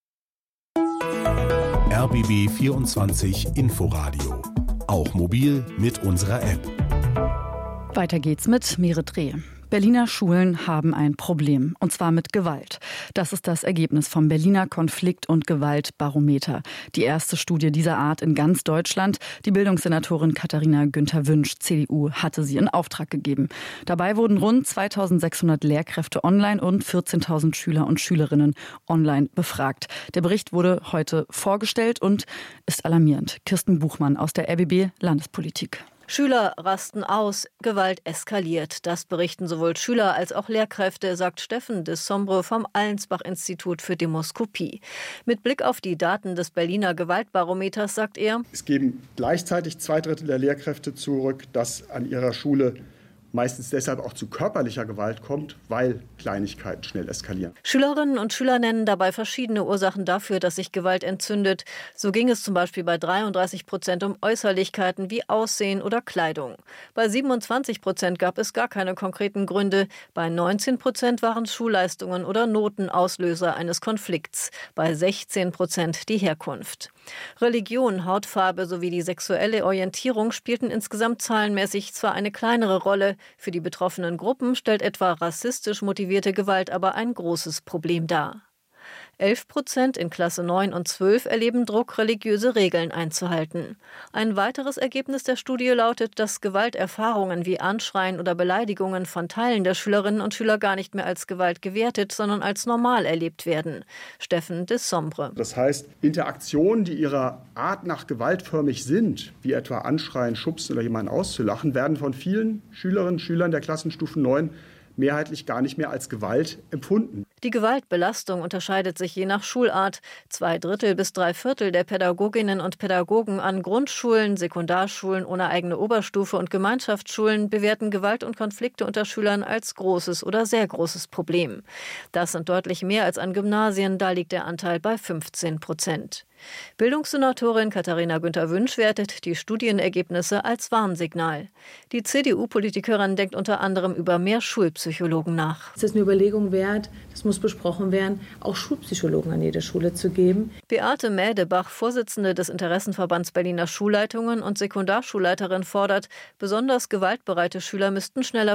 R B B vierundzwanzig Inforadio. Auch mobil mit unserer App. Weiter geht's mit Meretre. Berliner Schulen haben ein Problem, und zwar mit Gewalt. Das ist das Ergebnis vom Berliner Konflikt- und Gewaltbarometer. Die erste Studie dieser Art in ganz Deutschland. Die Bildungssenatorin Katharina Günther-Wünsch, C D U, hatte sie in Auftrag gegeben. Dabei wurden rund zweitausendsechshundert Lehrkräfte online und vierzehntausend Schüler und Schülerinnen online befragt. Der Bericht wurde heute vorgestellt und ist alarmierend. Kirsten Buchmann aus der R B B Landespolitik. Schüler rasten aus, Gewalt eskaliert. Das berichten sowohl Schüler als auch Lehrkräfte, sagt Steffen de Sombre vom Allensbach-Institut für Demoskopie. Mit Blick auf die Daten des Berliner Gewaltbarometers sagt er: Es geben gleichzeitig zwei Drittel der Lehrkräfte zurück, dass an ihrer Schule meistens deshalb auch zu körperlicher Gewalt kommt, weil Kleinigkeiten schnell eskalieren. Schülerinnen und Schüler nennen dabei verschiedene Ursachen dafür, dass sich Gewalt entzündet. So ging es zum Beispiel bei dreiunddreißig Prozent um Äußerlichkeiten wie Aussehen oder Kleidung. Bei siebenundzwanzig Prozent gab es gar keine konkreten Gründe. Bei neunzehn Prozent waren Schulleistungen oder Noten Auslöser eines Konflikts. Bei sechzehn Prozent die Herkunft. Religion, Hautfarbe sowie die sexuelle Orientierung spielten insgesamt zahlenmäßig zwar eine kleinere Rolle. Für die betroffenen Gruppen stellt etwa rassistisch motivierte Gewalt aber ein großes Problem dar. Elf Prozent in Klasse neun und zwölf erleben Druck, religiöse Regeln einzuhalten. Ein weiteres Ergebnis der Studie lautet, dass Gewalterfahrungen wie Anschreien oder Beleidigungen von Teilen der Schülerinnen und Schüler gar nicht mehr als Gewalt gewertet, sondern als normal erlebt werden. Steffen Dessombre. Das heißt, Interaktionen, die ihrer Art nach gewaltförmig sind, wie etwa Anschreien, Schubsen oder jemanden auszulachen, werden von vielen Schülerinnen und Schülern der Klassenstufe neun mehrheitlich gar nicht mehr als Gewalt empfunden. Die Gewaltbelastung unterscheidet sich je nach Schulart. Zwei Drittel bis drei Viertel der Pädagoginnen und Pädagogen an Grundschulen, Sekundarschulen ohne eigene Oberstufe und Gemeinschaftsschulen bewerten Gewalt und Konflikte unter Schülern als großes oder sehr großes Problem. Das sind deutlich mehr als an Gymnasien, da liegt der Anteil bei fünfzehn Prozent. Bildungssenatorin Katharina Günther-Wünsch wertet die Studienergebnisse als Warnsignal. Die C D U-Politikerin denkt unter anderem über mehr Schulpsychologen nach. Es ist eine Überlegung wert, das muss besprochen werden, auch Schulpsychologen an jede Schule zu geben. Beate Mädebach, Vorsitzende des Interessenverbands Berliner Schulleitungen und Sekundarschulleiterin, fordert, besonders gewaltbereite Schüler müssten schneller